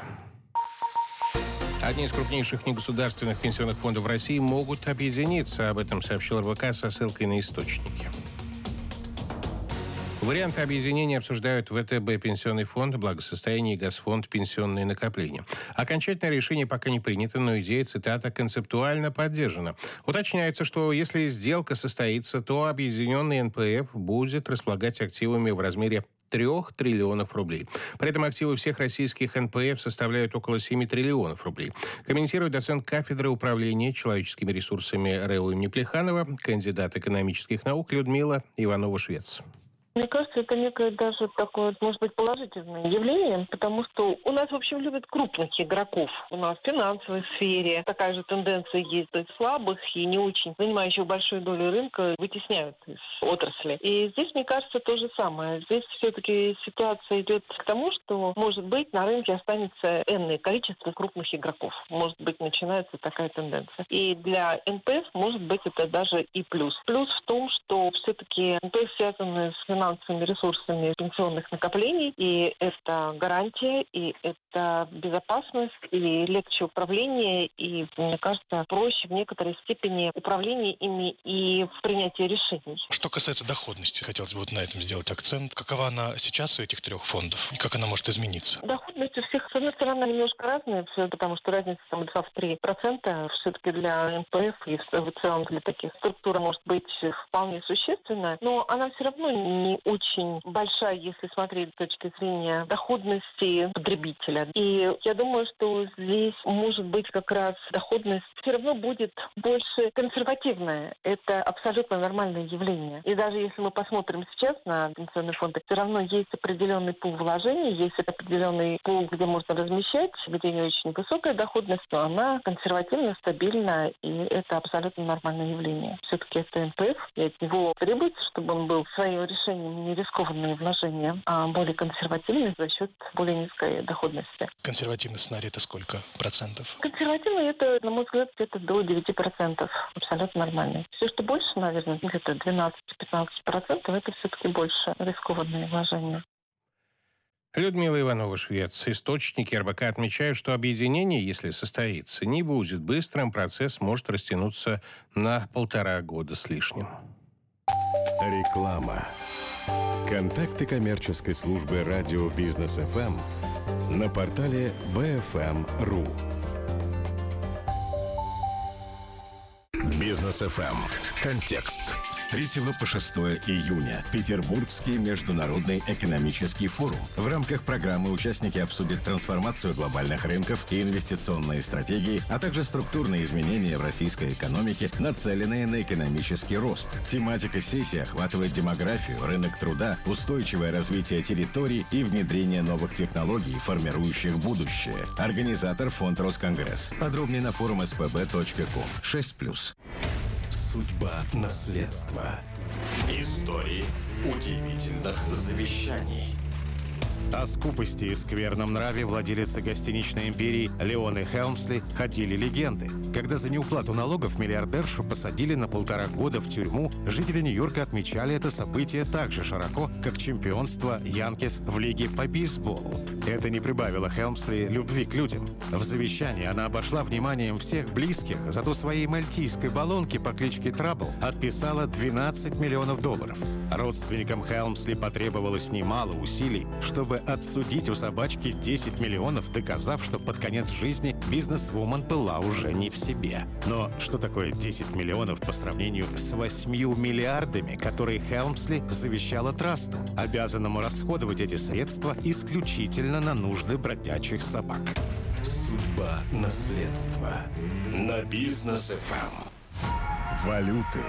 Одни из крупнейших негосударственных пенсионных фондов России могут объединиться. Об этом сообщил эр вэ ка со ссылкой на источники. Варианты объединения обсуждают вэ тэ бэ «Пенсионный фонд благосостояния» и «Газфонд пенсионные накопления». Окончательное решение пока не принято, но идея, цитата, «концептуально поддержана». Уточняется, что если сделка состоится, то объединенный эн пэ эф будет располагать активами в размере трех триллионов рублей. При этом активы всех российских эн пэ эф составляют около семи триллионов рублей. Комментирует доцент кафедры управления человеческими ресурсами РЭУ имени Плеханова, кандидат экономических наук Людмила Иванова-Швец. Мне кажется, это некое даже такое, может быть, положительное явление, потому что у нас, в общем, любят крупных игроков. У нас в финансовой сфере такая же тенденция есть. То есть слабых и не очень занимающих большую долю рынка вытесняют из отрасли. И здесь, мне кажется, то же самое. Здесь все-таки ситуация идет к тому, что, может быть, на рынке останется энное количество крупных игроков. Может быть, начинается такая тенденция. И для эн пэ эф, может быть, это даже и плюс. Плюс в том, что все-таки эн пэ эф связаны с финансовыми ресурсами пенсионных накоплений, и это гарантия, и это безопасность, и легче управление, и, мне кажется, проще в некоторой степени управление ими и в принятии решений. Что касается доходности, хотелось бы вот на этом сделать акцент. Какова она сейчас у этих трех фондов, и как она может измениться? Доходность у всех, с одной стороны, немножко разная, потому что разница там два-три процента все-таки для эн пэ эф и в целом для таких структур может быть вполне существенная, но она все равно не очень большая, если смотреть с точки зрения доходности потребителя. И я думаю, что здесь может быть как раз доходность все равно будет больше консервативная. Это абсолютно нормальное явление. И даже если мы посмотрим сейчас на пенсионные фонды, все равно есть определенный пул вложений, есть определенный пул, где можно размещать, где не очень высокая доходность, но она консервативна, стабильна, и это абсолютно нормальное явление. Все-таки это эн пэ эф, и от него требуется, чтобы он был своим решением не рискованные вложения, а более консервативный за счет более низкой доходности. Консервативный сценарий — это сколько процентов? Консервативный — это, на мой взгляд, где-то до девяти процентов. Абсолютно нормально. Все, что больше, наверное, где-то двенадцать-пятнадцать процентов, это все-таки больше рискованные вложения. Людмила Иванова, Швец. Источники эр бэ ка отмечают, что объединение, если состоится, не будет быстрым, процесс может растянуться на полтора года с лишним. Реклама. Контакты коммерческой службы радио Бизнес эф эм на портале бэ эф эм точка ру. Бизнес эф эм. Контекст. С третьего по шестое июня. Петербургский международный экономический форум. В рамках программы участники обсудят трансформацию глобальных рынков и инвестиционные стратегии, а также структурные изменения в российской экономике, нацеленные на экономический рост. Тематика сессии охватывает демографию, рынок труда, устойчивое развитие территорий и внедрение новых технологий, формирующих будущее. Организатор — фонд Росконгресс. Подробнее на форум эс пэ бэ точка ком. шесть плюс. Судьба наследства. Истории удивительных завещаний. О скупости и скверном нраве владелицы гостиничной империи Леоны Хелмсли ходили легенды. Когда за неуплату налогов миллиардершу посадили на полтора года в тюрьму, жители Нью-Йорка отмечали это событие так же широко, как чемпионство Янкис в лиге по бейсболу. Это не прибавило Хелмсли любви к людям. В завещании она обошла вниманием всех близких, зато своей мальтийской баллонке по кличке Трабл отписала двенадцать миллионов долларов. Родственникам Хелмсли потребовалось немало усилий, чтобы отсудить у собачки десять миллионов, доказав, что под конец жизни бизнесвумен была уже не в себе. Но что такое десять миллионов по сравнению с восьмью миллиардами, которые Хелмсли завещала трасту, обязанному расходовать эти средства исключительно на нужды бродячих собак? Судьба наследства. На Бизнес эф эм. Валюты.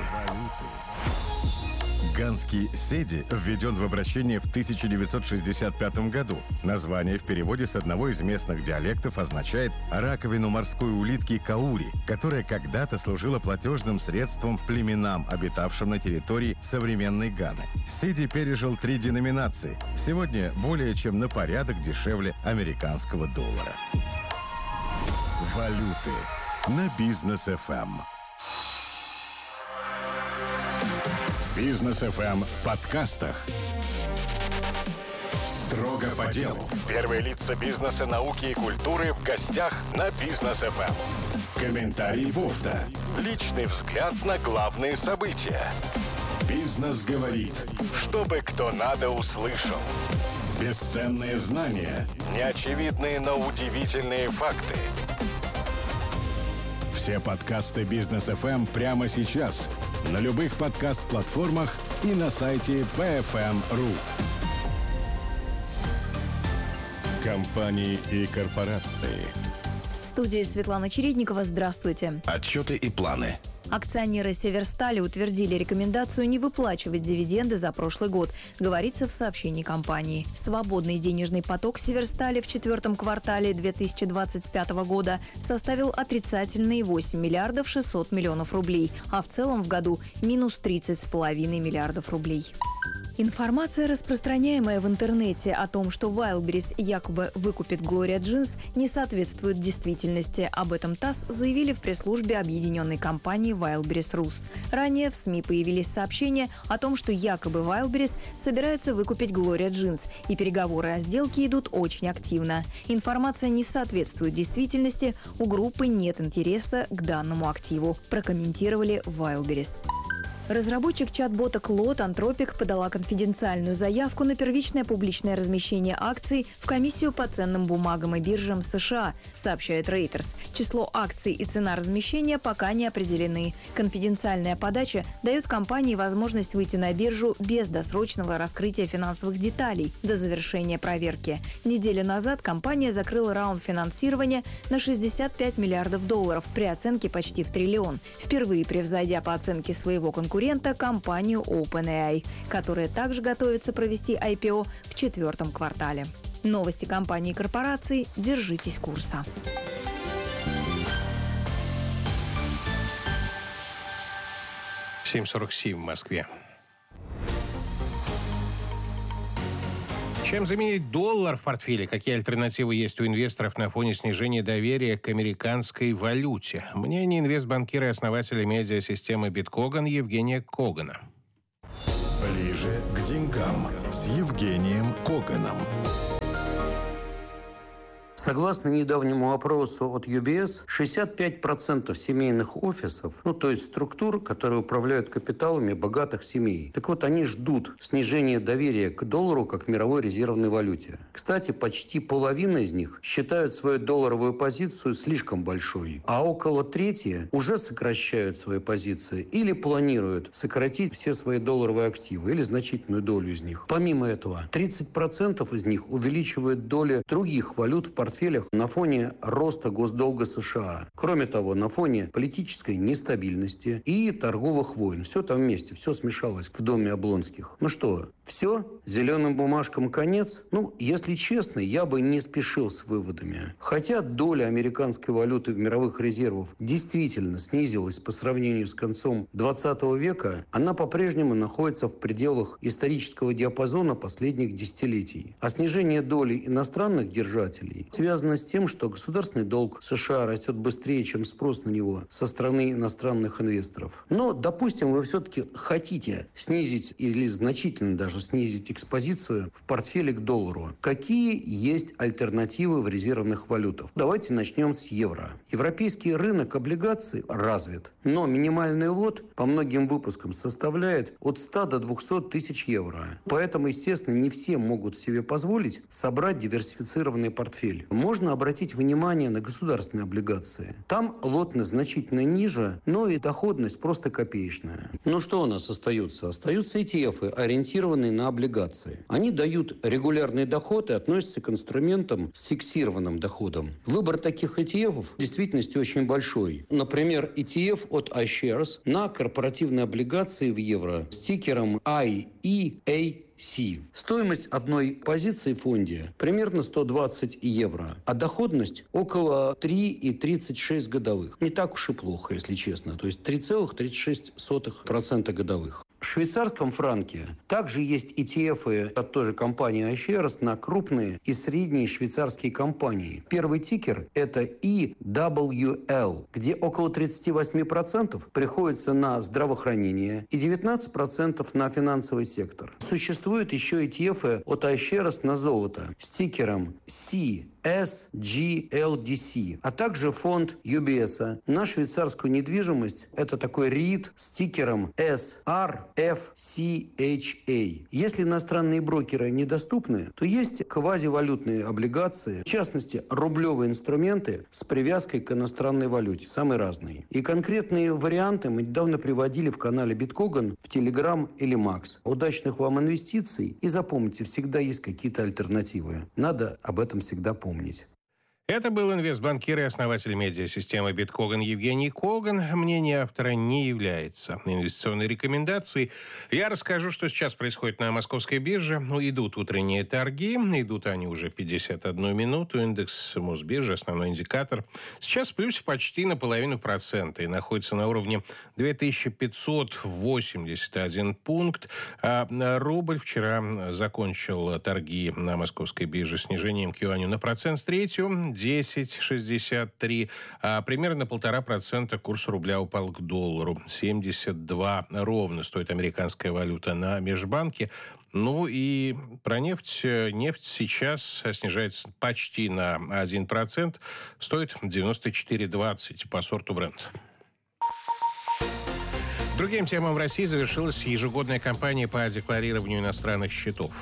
Ганский седи введен в обращение в тысяча девятьсот шестьдесят пятом году. Название в переводе с одного из местных диалектов означает раковину морской улитки каури, которая когда-то служила платежным средством племенам, обитавшим на территории современной Ганы. Седи пережил три деноминации. Сегодня более чем на порядок дешевле американского доллара. Валюты на Бизнес эф эм. Бизнес эф эм в подкастах. Строго по делу. Первые лица бизнеса, науки и культуры в гостях на Бизнес эф эм. Комментарий Вовда. Личный взгляд на главные события. Бизнес говорит, чтобы кто надо услышал. Бесценные знания. Неочевидные, но удивительные факты. Все подкасты Бизнес эф эм прямо сейчас на любых подкаст-платформах и на сайте бэ эф эм точка ру. Компании и корпорации. В студии Светлана Чередникова. Здравствуйте. Отчеты и планы. Акционеры «Северстали» утвердили рекомендацию не выплачивать дивиденды за прошлый год, говорится в сообщении компании. Свободный денежный поток «Северстали» в четвертом квартале две тысячи двадцать пятого года составил отрицательные восемь миллиардов шестьсот миллионов рублей, а в целом в году минус тридцать с половиной миллиардов рублей. Информация, распространяемая в интернете о том, что Wildberries якобы выкупит Gloria Jeans, не соответствует действительности. Об этом ТАСС заявили в пресс-службе объединенной компании Wildberries Rus. Ранее в СМИ появились сообщения о том, что якобы Wildberries собирается выкупить Gloria Jeans, и переговоры о сделке идут очень активно. Информация не соответствует действительности, у группы нет интереса к данному активу, прокомментировали Wildberries. Разработчик чат-бота Клод Антропик подала конфиденциальную заявку на первичное публичное размещение акций в комиссию по ценным бумагам и биржам США, сообщает Reuters. Число акций и цена размещения пока не определены. Конфиденциальная подача дает компании возможность выйти на биржу без досрочного раскрытия финансовых деталей до завершения проверки. Неделю назад компания закрыла раунд финансирования на шестьдесят пять миллиардов долларов при оценке почти в триллион, впервые превзойдя по оценке своего конкурента компанию OpenAI, которая также готовится провести ай пи о в четвертом квартале. Новости компании и корпораций. Держитесь курса. семь сорок семь в Москве. Чем заменить доллар в портфеле? Какие альтернативы есть у инвесторов на фоне снижения доверия к американской валюте? Мнение инвестбанкира и основателя медиасистемы Биткоган Евгения Когана. Ближе к деньгам с Евгением Коганом. Согласно недавнему опросу от ю би эс, шестьдесят пять процентов семейных офисов, ну то есть структур, которые управляют капиталами богатых семей, так вот они ждут снижения доверия к доллару как мировой резервной валюте. Кстати, почти половина из них считают свою долларовую позицию слишком большой, а около трети уже сокращают свои позиции или планируют сократить все свои долларовые активы или значительную долю из них. Помимо этого, тридцать процентов из них увеличивают доли других валют в портфеле на фоне роста госдолга США. Кроме того, на фоне политической нестабильности и торговых войн. Все там вместе, все смешалось в доме Облонских. Ну что, все? Зеленым бумажкам конец? Ну, если честно, я бы не спешил с выводами. Хотя доля американской валюты в мировых резервах действительно снизилась по сравнению с концом двадцатого века, она по-прежнему находится в пределах исторического диапазона последних десятилетий. А снижение доли иностранных держателей связано с тем, что государственный долг США растет быстрее, чем спрос на него со стороны иностранных инвесторов. Но, допустим, вы все-таки хотите снизить или значительно даже снизить экспозицию в портфеле к доллару. Какие есть альтернативы в резервных валютах? Давайте начнем с евро. Европейский рынок облигаций развит, но минимальный лот по многим выпускам составляет от ста до двухсот тысяч евро. Поэтому, естественно, не все могут себе позволить собрать диверсифицированный портфель. Можно обратить внимание на государственные облигации. Там лотность значительно ниже, но и доходность просто копеечная. Ну что у нас остается? Остаются и ти эф, ориентированные на облигации. Они дают регулярный доход и относятся к инструментам с фиксированным доходом. Выбор таких и ти эф в действительности очень большой. Например, и ти эф от iShares на корпоративные облигации в евро с тикером ай и эй си. Стоимость одной позиции в фонде примерно сто двадцать евро, а доходность около три целых тридцать шесть сотых годовых. Не так уж и плохо, если честно. То есть три целых тридцать шесть сотых процента годовых. В швейцарском франке также есть и ти эф от той же компании iShares на крупные и средние швейцарские компании. Первый тикер – это и дабл ю эл, где около тридцать восемь процентов приходится на здравоохранение и девятнадцать процентов на финансовый сектор. Существует еще и ти эф от iShares на золото с тикером си эс джи эл ди си, а также фонд ю би эс на швейцарскую недвижимость. Это такой рит с тикером эс ар эф си эйч эй. Если иностранные брокеры недоступны, то есть квазивалютные облигации, в частности, рублевые инструменты с привязкой к иностранной валюте, самые разные. И конкретные варианты мы недавно приводили в канале Биткоган, в Телеграм или Макс. Удачных вам инвестиций и запомните, всегда есть какие-то альтернативы. Надо об этом всегда помнить. Это был инвестбанкир и основатель медиасистемы «Биткоган» Евгений Коган. Мнение автора не является инвестиционной рекомендацией. Я расскажу, что сейчас происходит на московской бирже. Ну, идут утренние торги. Идут они уже пятьдесят одну минуту. Индекс Мосбиржи, основной индикатор, сейчас в плюсе почти на половину процента и находится на уровне две тысячи пятьсот восемьдесят один пункт. А рубль вчера закончил торги на московской бирже снижением к юаню на процент с третью. десять шестьдесят три, а примерно полтора процента курс рубля упал к доллару. семьдесят два ровно стоит американская валюта на межбанке. Ну и про нефть. Нефть сейчас снижается почти на один процент. Стоит девяносто четыре двадцать по сорту Brent. Другим темам в России завершилась ежегодная кампания по декларированию иностранных счетов.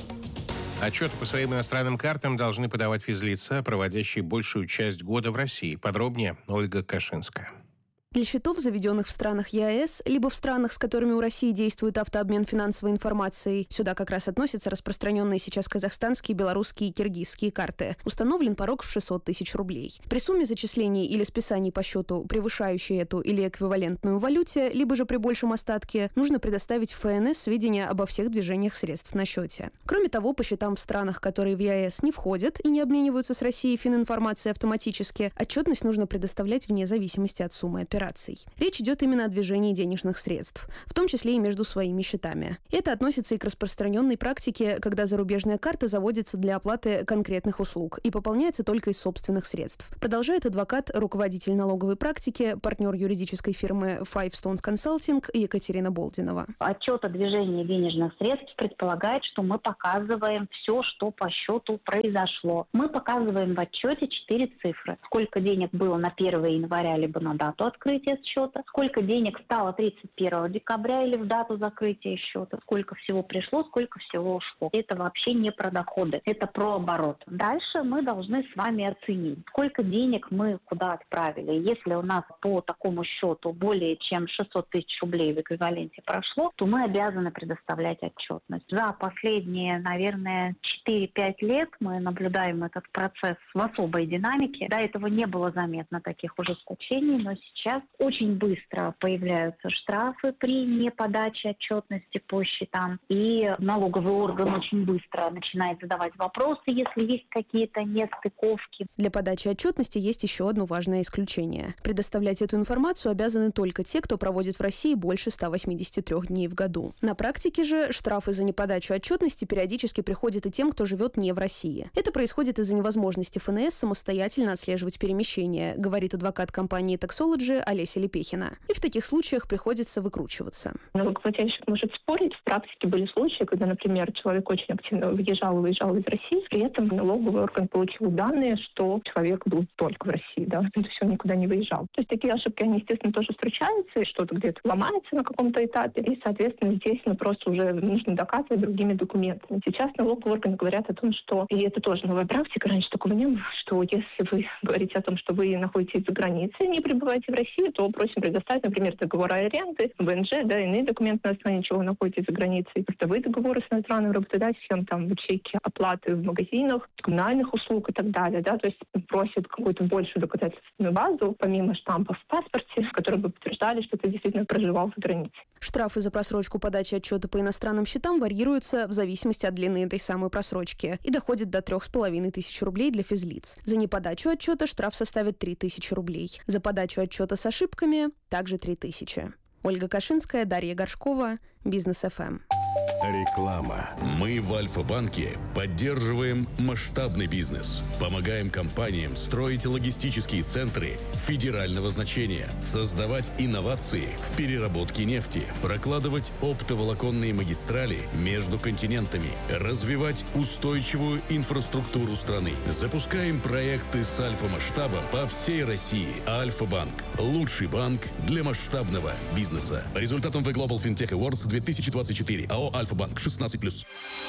Отчеты по своим иностранным картам должны подавать физлица, проводящие большую часть года в России. Подробнее Ольга Кашинская. Для счетов, заведенных в странах ЕАЭС, либо в странах, с которыми у России действует автообмен финансовой информацией, сюда как раз относятся распространенные сейчас казахстанские, белорусские и киргизские карты, установлен порог в шестьсот тысяч рублей. При сумме зачислений или списаний по счету, превышающей эту или эквивалентную валюте, либо же при большем остатке, нужно предоставить в ФНС сведения обо всех движениях средств на счете. Кроме того, по счетам в странах, которые в ЕАЭС не входят и не обмениваются с Россией фининформацией автоматически, отчетность нужно предоставлять вне зависимости от суммы операций. Речь идет именно о движении денежных средств, в том числе и между своими счетами. Это относится и к распространенной практике, когда зарубежная карта заводится для оплаты конкретных услуг и пополняется только из собственных средств. Продолжает адвокат, руководитель налоговой практики, партнер юридической фирмы Five Stones Consulting Екатерина Болдинова. Отчет о движении денежных средств предполагает, что мы показываем все, что по счету произошло. Мы показываем в отчете четыре цифры. Сколько денег было на первое января, либо на дату открытия счета, сколько денег стало тридцать первого декабря или в дату закрытия счета, сколько всего пришло, сколько всего ушло. Это вообще не про доходы, это про оборот. Дальше мы должны с вами оценить, сколько денег мы куда отправили. Если у нас по такому счету более чем шестьсот тысяч рублей в эквиваленте прошло, то мы обязаны предоставлять отчетность. За последние, наверное, четыре-пять лет мы наблюдаем этот процесс в особой динамике. До этого не было заметно таких ужесточений, но сейчас очень быстро появляются штрафы при неподаче отчетности по счетам. И налоговый орган очень быстро начинает задавать вопросы, если есть какие-то нестыковки. Для подачи отчетности есть еще одно важное исключение. Предоставлять эту информацию обязаны только те, кто проводит в России больше ста восьмидесяти трёх дней в году. На практике же штрафы за неподачу отчетности периодически приходят и тем, кто живет не в России. Это происходит из-за невозможности ФНС самостоятельно отслеживать перемещения, говорит адвокат компании Taxology Олеся Лепехина. И в таких случаях приходится выкручиваться. Налогоплательщик может спорить. В практике были случаи, когда, например, человек очень активно въезжал и выезжал из России, при этом налоговый орган получил данные, что человек был только в России, да, то есть он никуда не выезжал. То есть такие ошибки, они, естественно, тоже встречаются, и что-то где-то ломается на каком-то этапе, и, соответственно, здесь ну, просто уже нужно доказывать другими документами. Сейчас налоговые органы говорят о том, что, и это тоже новая практика, раньше такого не было, что если вы говорите о том, что вы находитесь за границей, не пребываете в России, то просим предоставить, например, договор аренды, ВНЖ, да, иные документы, на основании чего вы находитесь за границей, поставые договоры с иностранным работодателем, там, чеки оплаты в магазинах, коммунальных услуг и так далее, да, то есть просят какую-то большую доказательственную базу, помимо штампов в паспорте, которые бы подтверждали, что ты действительно проживал за границей. Штрафы за просрочку подачи отчета по иностранным счетам варьируются в зависимости от длины этой самой просрочки и доходят до трех с половиной тысяч рублей для физлиц. За неподачу отчета штраф составит три тысячи рублей. За подачу отчета с ошибками также три тысячи. Ольга Кашинская, Дарья Горшкова, Бизнес эф эм. Реклама. Мы в Альфа-банке поддерживаем масштабный бизнес. Помогаем компаниям строить логистические центры федерального значения, создавать инновации в переработке нефти, прокладывать оптоволоконные магистрали между континентами, развивать устойчивую инфраструктуру страны. Запускаем проекты с альфа-масштабом по всей России. Альфа-банк. Лучший банк для масштабного бизнеса. По результатам The Global FinTech Awards две тысячи двадцать четыре. АО «Альфа-банк» шестнадцать плюс.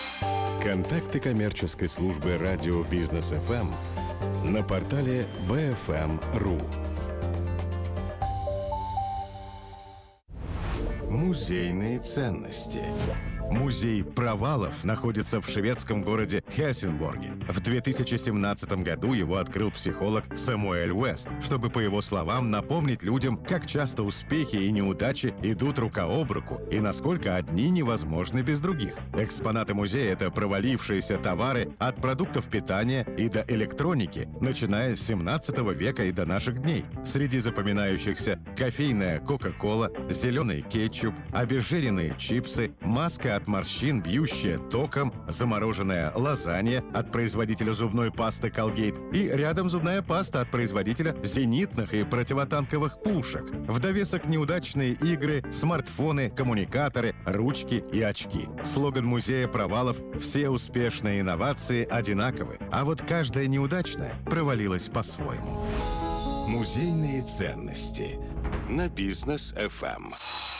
Контакты коммерческой службы радио Бизнес эф эм на портале би эф эм точка ру. Музейные ценности. Музей провалов находится в шведском городе Хельсинборге. В две тысячи семнадцатом году его открыл психолог Самуэль Уэст, чтобы, по его словам, напомнить людям, как часто успехи и неудачи идут рука об руку и насколько одни невозможны без других. Экспонаты музея — это провалившиеся товары от продуктов питания и до электроники, начиная с семнадцатого века и до наших дней. Среди запоминающихся кофейная Кока-Кола, зеленый кетчуп, обезжиренные чипсы, маска от морщин, бьющая током, замороженная лазанья от производителя зубной пасты Colgate и рядом зубная паста от производителя зенитных и противотанковых пушек. В довесок неудачные игры, смартфоны, коммуникаторы, ручки и очки. Слоган музея провалов «Все успешные инновации одинаковы, а вот каждая неудачная провалилась по-своему». Музейные ценности на Бизнес эф эм.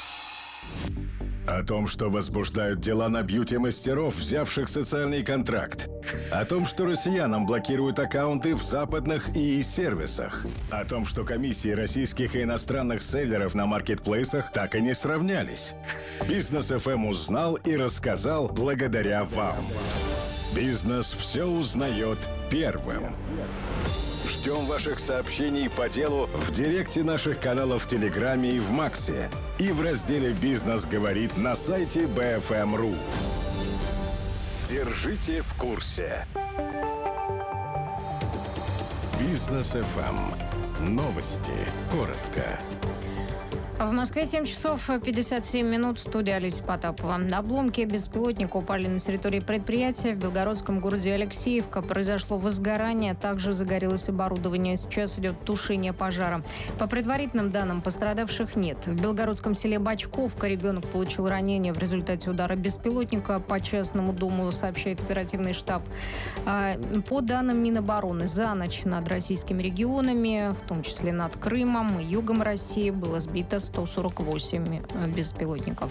О том, что возбуждают дела на бьюти-мастеров, взявших социальный контракт. О том, что россиянам блокируют аккаунты в западных и и-сервисах. О том, что комиссии российских и иностранных селлеров на маркетплейсах так и не сравнялись. Бизнес эф эм узнал и рассказал благодаря вам. Бизнес все узнает первым. Ждем ваших сообщений по делу в директе наших каналов в Телеграме и в Максе. И в разделе «Бизнес говорит» на сайте би эф эм точка ру. Держите в курсе. Бизнес эф эм. Новости. Коротко. В Москве семь часов пятьдесят семь минут. Студия Олеся Потапова. Обломки беспилотника упали на территории предприятия. В белгородском городе Алексеевка произошло возгорание. Также загорелось оборудование. Сейчас идет тушение пожара. По предварительным данным, пострадавших нет. В белгородском селе Бачковка ребенок получил ранение в результате удара беспилотника по частному дому, сообщает оперативный штаб. По данным Минобороны, за ночь над российскими регионами, в том числе над Крымом и югом России, было сбито сто сорок восемь беспилотников.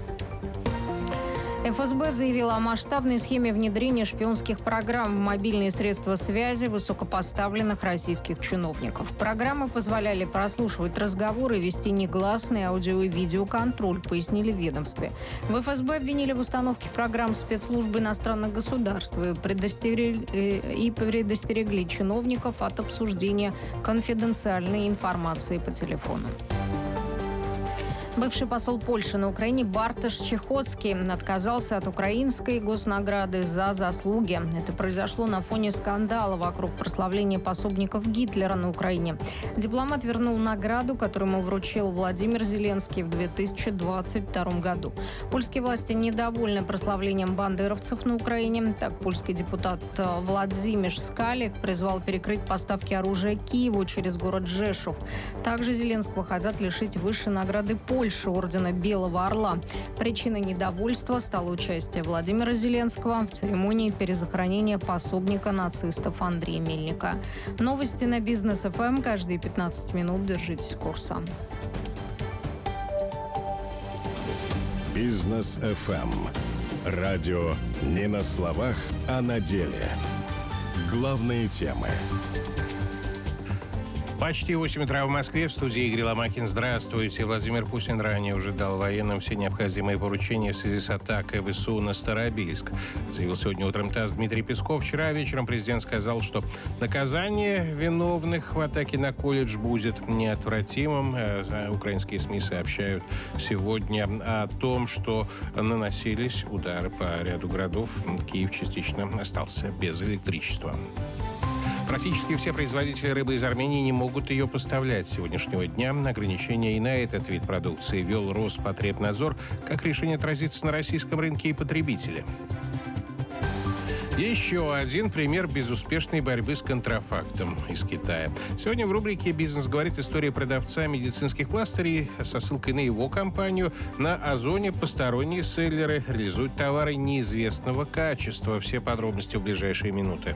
эф эс бэ заявила о масштабной схеме внедрения шпионских программ в мобильные средства связи высокопоставленных российских чиновников. Программы позволяли прослушивать разговоры и вести негласный аудио- и видеоконтроль, пояснили в ведомстве. В эф эс бэ обвинили в установке программ спецслужб иностранных государств и предостерегли, и предостерегли чиновников от обсуждения конфиденциальной информации по телефону. Бывший посол Польши на Украине Бартош Чехоцкий отказался от украинской госнаграды за заслуги. Это произошло на фоне скандала вокруг прославления пособников Гитлера на Украине. Дипломат вернул награду, которую ему вручил Владимир Зеленский в две тысячи двадцать втором году. Польские власти недовольны прославлением бандеровцев на Украине. Так, польский депутат Владимир Скалик призвал перекрыть поставки оружия Киеву через город Жешув. Также Зеленского хотят лишить высшей награды Польши ордена Белого Орла. Причиной недовольства стало участие Владимира Зеленского в церемонии перезахоронения пособника нацистов Андрея Мельника. Новости на Бизнес эф эм каждые пятнадцать минут. Держитесь курса. Бизнес эф эм. Радио не на словах, а на деле. Главные темы. Почти восемь утра в Москве. В студии Игорь Ломакин. Здравствуйте. Владимир Путин ранее уже дал военным все необходимые поручения в связи с атакой вэ эс у на Старобельск. Заявил сегодня утром ТАСС Дмитрий Песков. Вчера вечером президент сказал, что наказание виновных в атаке на колледж будет неотвратимым. Украинские СМИ сообщают сегодня о том, что наносились удары по ряду городов. Киев частично остался без электричества. Практически все производители рыбы из Армении не могут ее поставлять. С сегодняшнего дня ограничения и на этот вид продукции ввел Роспотребнадзор. Как решение отразится на российском рынке и потребителе? Еще один пример безуспешной борьбы с контрафактом из Китая. Сегодня в рубрике «Бизнес говорит» история продавца медицинских пластырей со ссылкой на его компанию. На Озоне посторонние селлеры реализуют товары неизвестного качества. Все подробности в ближайшие минуты.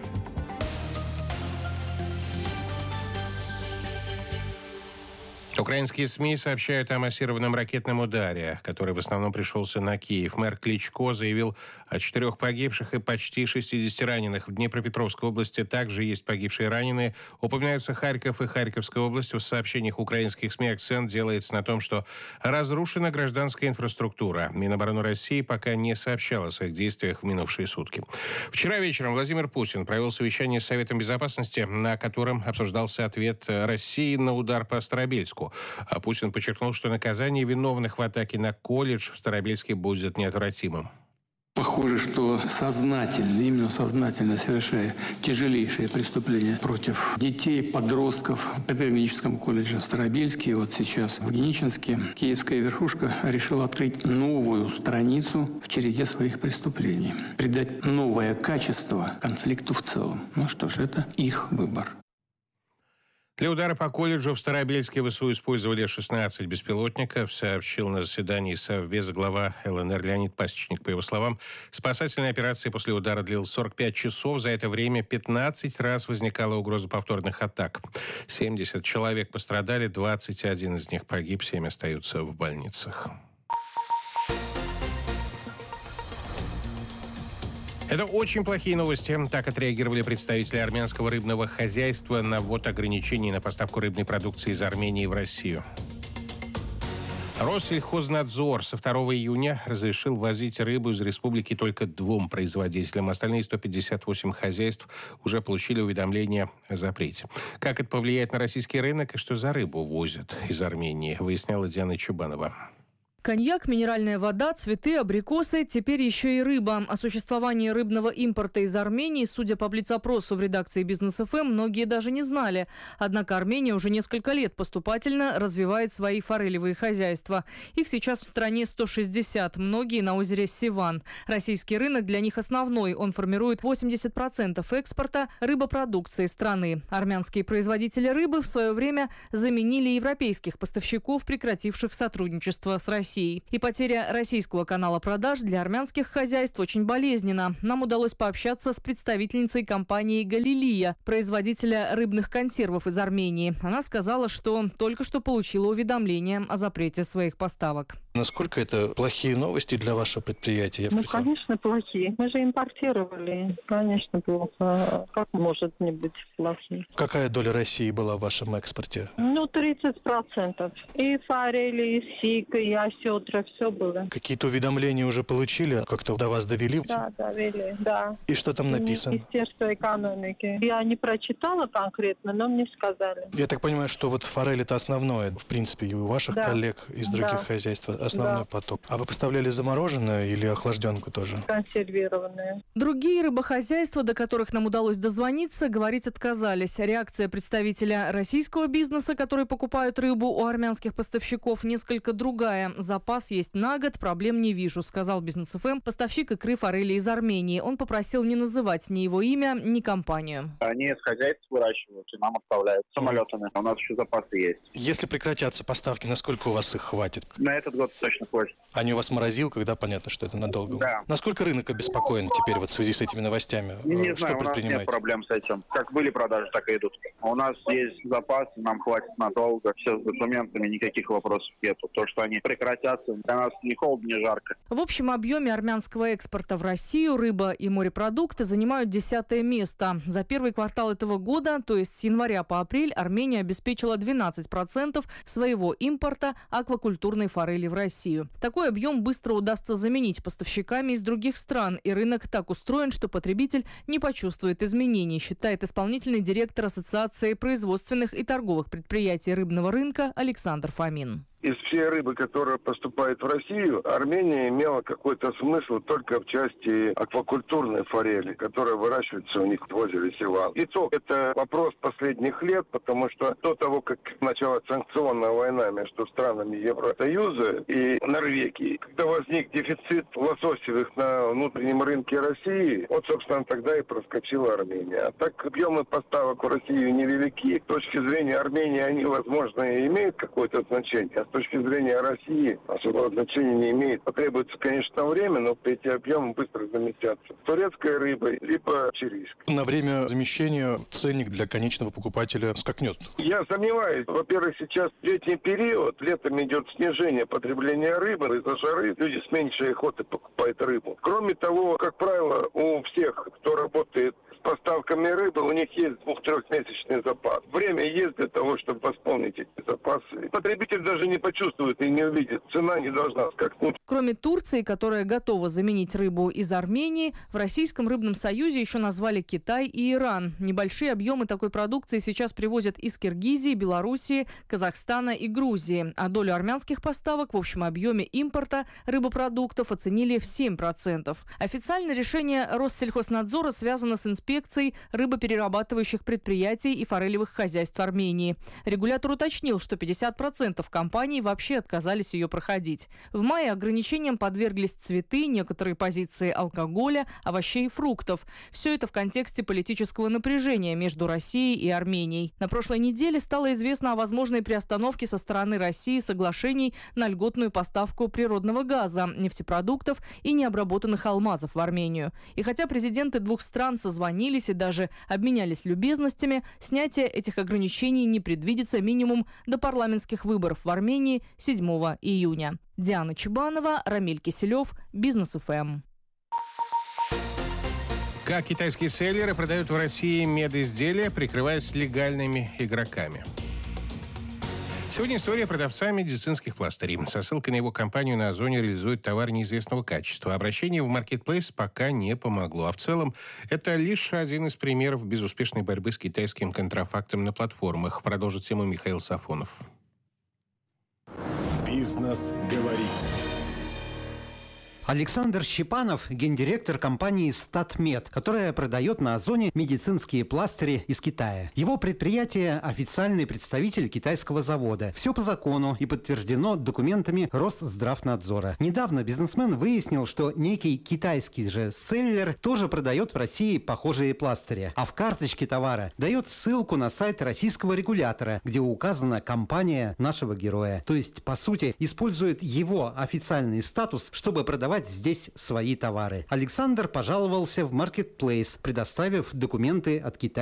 Украинские СМИ сообщают о массированном ракетном ударе, который в основном пришелся на Киев. Мэр Кличко заявил о четырех погибших и почти шестидесяти раненых. В Днепропетровской области также есть погибшие и раненые. Упоминаются Харьков и Харьковская область. В сообщениях украинских СМИ акцент делается на том, что разрушена гражданская инфраструктура. Минобороны России пока не сообщала о своих действиях в минувшие сутки. Вчера вечером Владимир Путин провел совещание с Советом Безопасности, на котором обсуждался ответ России на удар по Старобельску. А Путин подчеркнул, что наказание виновных в атаке на колледж в Старобельске будет неотвратимым. Похоже, что сознательно, именно сознательно совершая тяжелейшие преступления против детей, подростков в педагогическом колледже Старобельске, вот сейчас в Геничинске, киевская верхушка решила открыть новую страницу в череде своих преступлений, придать новое качество конфликту в целом. Ну что ж, это их выбор. Для удара по колледжу в Старобельске ВСУ использовали шестнадцать беспилотников, сообщил на заседании Совбеза глава ЛНР Леонид Пасечник. По его словам, спасательная операция после удара длилась сорок пять часов. За это время пятнадцать раз возникала угроза повторных атак. семьдесят человек пострадали, двадцать один из них погиб, семь остаются в больницах. Это очень плохие новости. Так отреагировали представители армянского рыбного хозяйства на ввод ограничений на поставку рыбной продукции из Армении в Россию. Россельхознадзор со второго июня разрешил возить рыбу из республики только двум производителям. Остальные сто пятьдесят восемь хозяйств уже получили уведомление о запрете. Как это повлияет на российский рынок и что за рыбу возят из Армении, выясняла Диана Чубанова. Коньяк, минеральная вода, цветы, абрикосы, теперь еще и рыба. О существовании рыбного импорта из Армении, судя по блиц-опросу в редакции Бизнес эф эм, многие даже не знали. Однако Армения уже несколько лет поступательно развивает свои форелевые хозяйства. Их сейчас в стране сто шестьдесят, многие на озере Севан. Российский рынок для них основной. Он формирует восемьдесят процентов экспорта рыбопродукции страны. Армянские производители рыбы в свое время заменили европейских поставщиков, прекративших сотрудничество с Россией. И потеря российского канала продаж для армянских хозяйств очень болезненна. Нам удалось пообщаться с представительницей компании «Галилия», производителя рыбных консервов из Армении. Она сказала, что только что получила уведомление о запрете своих поставок. Насколько это плохие новости для вашего предприятия? Ну, конечно, плохие. Мы же импортировали. Конечно, плохо. Как может не быть плохие? Какая доля России была в вашем экспорте? Ну, тридцать процентов. И форели, и сик, и осетра, все было. Какие-то уведомления уже получили? Как-то до вас довели? Да, довели, да. И что там написано? Министерство экономики. Я не прочитала конкретно, но мне сказали. Я так понимаю, что вот форель это основное, в принципе, и у ваших да. коллег из других да. хозяйств основной да. поток. А вы поставляли замороженную или охлажденку тоже? Консервированную. Другие рыбохозяйства, до которых нам удалось дозвониться, говорить отказались. Реакция представителя российского бизнеса, которые покупают рыбу у армянских поставщиков, несколько другая. Запас есть на год, проблем не вижу, сказал Бизнес эф эм поставщик икры форели из Армении. Он попросил не называть ни его имя, ни компанию. Они из хозяйств выращивают и нам оставляют самолетами. У нас еще запасы есть. Если прекратятся поставки, насколько у вас их хватит? На этот год точно хватит. Они у вас в морозилках, да, понятно, что это надолго? Да. Насколько рынок обеспокоен теперь вот в связи с этими новостями? Не, не что знаю, у нас нет проблем с этим. Как были продажи, так и идут. У нас есть запасы, нам хватит надолго. Все с документами, никаких вопросов нету. То, что они прекратятся, для нас ни холодно, ни жарко. В общем объеме армянского экспорта в Россию рыба и морепродукты занимают десятое место. За первый квартал этого года, то есть с января по апрель, Армения обеспечила двенадцать процентов своего импорта аквакультурной форели в Россию. Такой объем быстро удастся заменить поставщиками из других стран, и рынок так устроен, что потребитель не почувствует изменений, считает исполнительный директор Ассоциации производственных и торговых предприятий рыбного рынка Александр Фомин. Из всей рыбы, которая поступает в Россию, Армения имела какой-то смысл только в части аквакультурной форели, которая выращивается у них в озере Севан. И то это вопрос последних лет, потому что до того, как началась санкционная война между странами Евросоюза и Норвегии, когда возник дефицит лососевых на внутреннем рынке России, вот, собственно, тогда и проскочила Армения. А так объемы поставок в Россию невелики. С точки зрения Армении они, возможно, и имеют какое-то значение. точки зрения России особого значения не имеет. Потребуется, конечно, время, но эти объемы быстро заместятся. Турецкой рыбой, либо чилийской. На время замещения ценник для конечного покупателя скакнет. Я сомневаюсь. Во-первых, сейчас летний период, летом идет снижение потребления рыбы. Из-за жары люди с меньшей охотой покупают рыбу. Кроме того, как правило, у всех, кто работает с поставками рыбы, у них есть двух-трехмесячный запас. Время есть для того, чтобы восполнить эти запасы. Потребитель даже не почувствует и не увидит. Цена не должна скакнуть. Кроме Турции, которая готова заменить рыбу из Армении, в Российском рыбном союзе еще назвали Китай и Иран. Небольшие объемы такой продукции сейчас привозят из Киргизии, Белоруссии, Казахстана и Грузии. А долю армянских поставок в общем объеме импорта рыбопродуктов оценили в семь процентов. Официально решение Россельхознадзора связано с инспекцией рыбоперерабатывающих предприятий и форелевых хозяйств Армении. Регулятор уточнил, что пятьдесят процентов компаний вообще отказались ее проходить. В мае ограничениям подверглись цветы, некоторые позиции алкоголя, овощей и фруктов. Все это в контексте политического напряжения между Россией и Арменией. На прошлой неделе стало известно о возможной приостановке со стороны России соглашений на льготную поставку природного газа, нефтепродуктов и необработанных алмазов в Армению. И хотя президенты двух стран созвонились и даже обменялись любезностями, снятие этих ограничений не предвидится минимум до парламентских выборов в Армении седьмого июня. Диана Чубанова, Рамиль Киселев, Бизнес эф эм. Как китайские селлеры продают в России медизделия, прикрываясь легальными игроками. Сегодня история продавца медицинских пластырей. Со ссылкой на его компанию на Озоне реализует товар неизвестного качества. Обращение в маркетплейс пока не помогло. А в целом это лишь один из примеров безуспешной борьбы с китайским контрафактом на платформах. Продолжит тему Михаил Сафонов. Бизнес говорит. Александр Щепанов – гендиректор компании «Статмед», которая продает на Озоне медицинские пластыри из Китая. Его предприятие – официальный представитель китайского завода. Все по закону и подтверждено документами Росздравнадзора. Недавно бизнесмен выяснил, что некий китайский же селлер тоже продает в России похожие пластыри. А в карточке товара дает ссылку на сайт российского регулятора, где указана компания нашего героя. То есть, по сути, использует его официальный статус, чтобы продавать здесь свои товары. Александр пожаловался в маркетплейс, предоставив документы от Китая.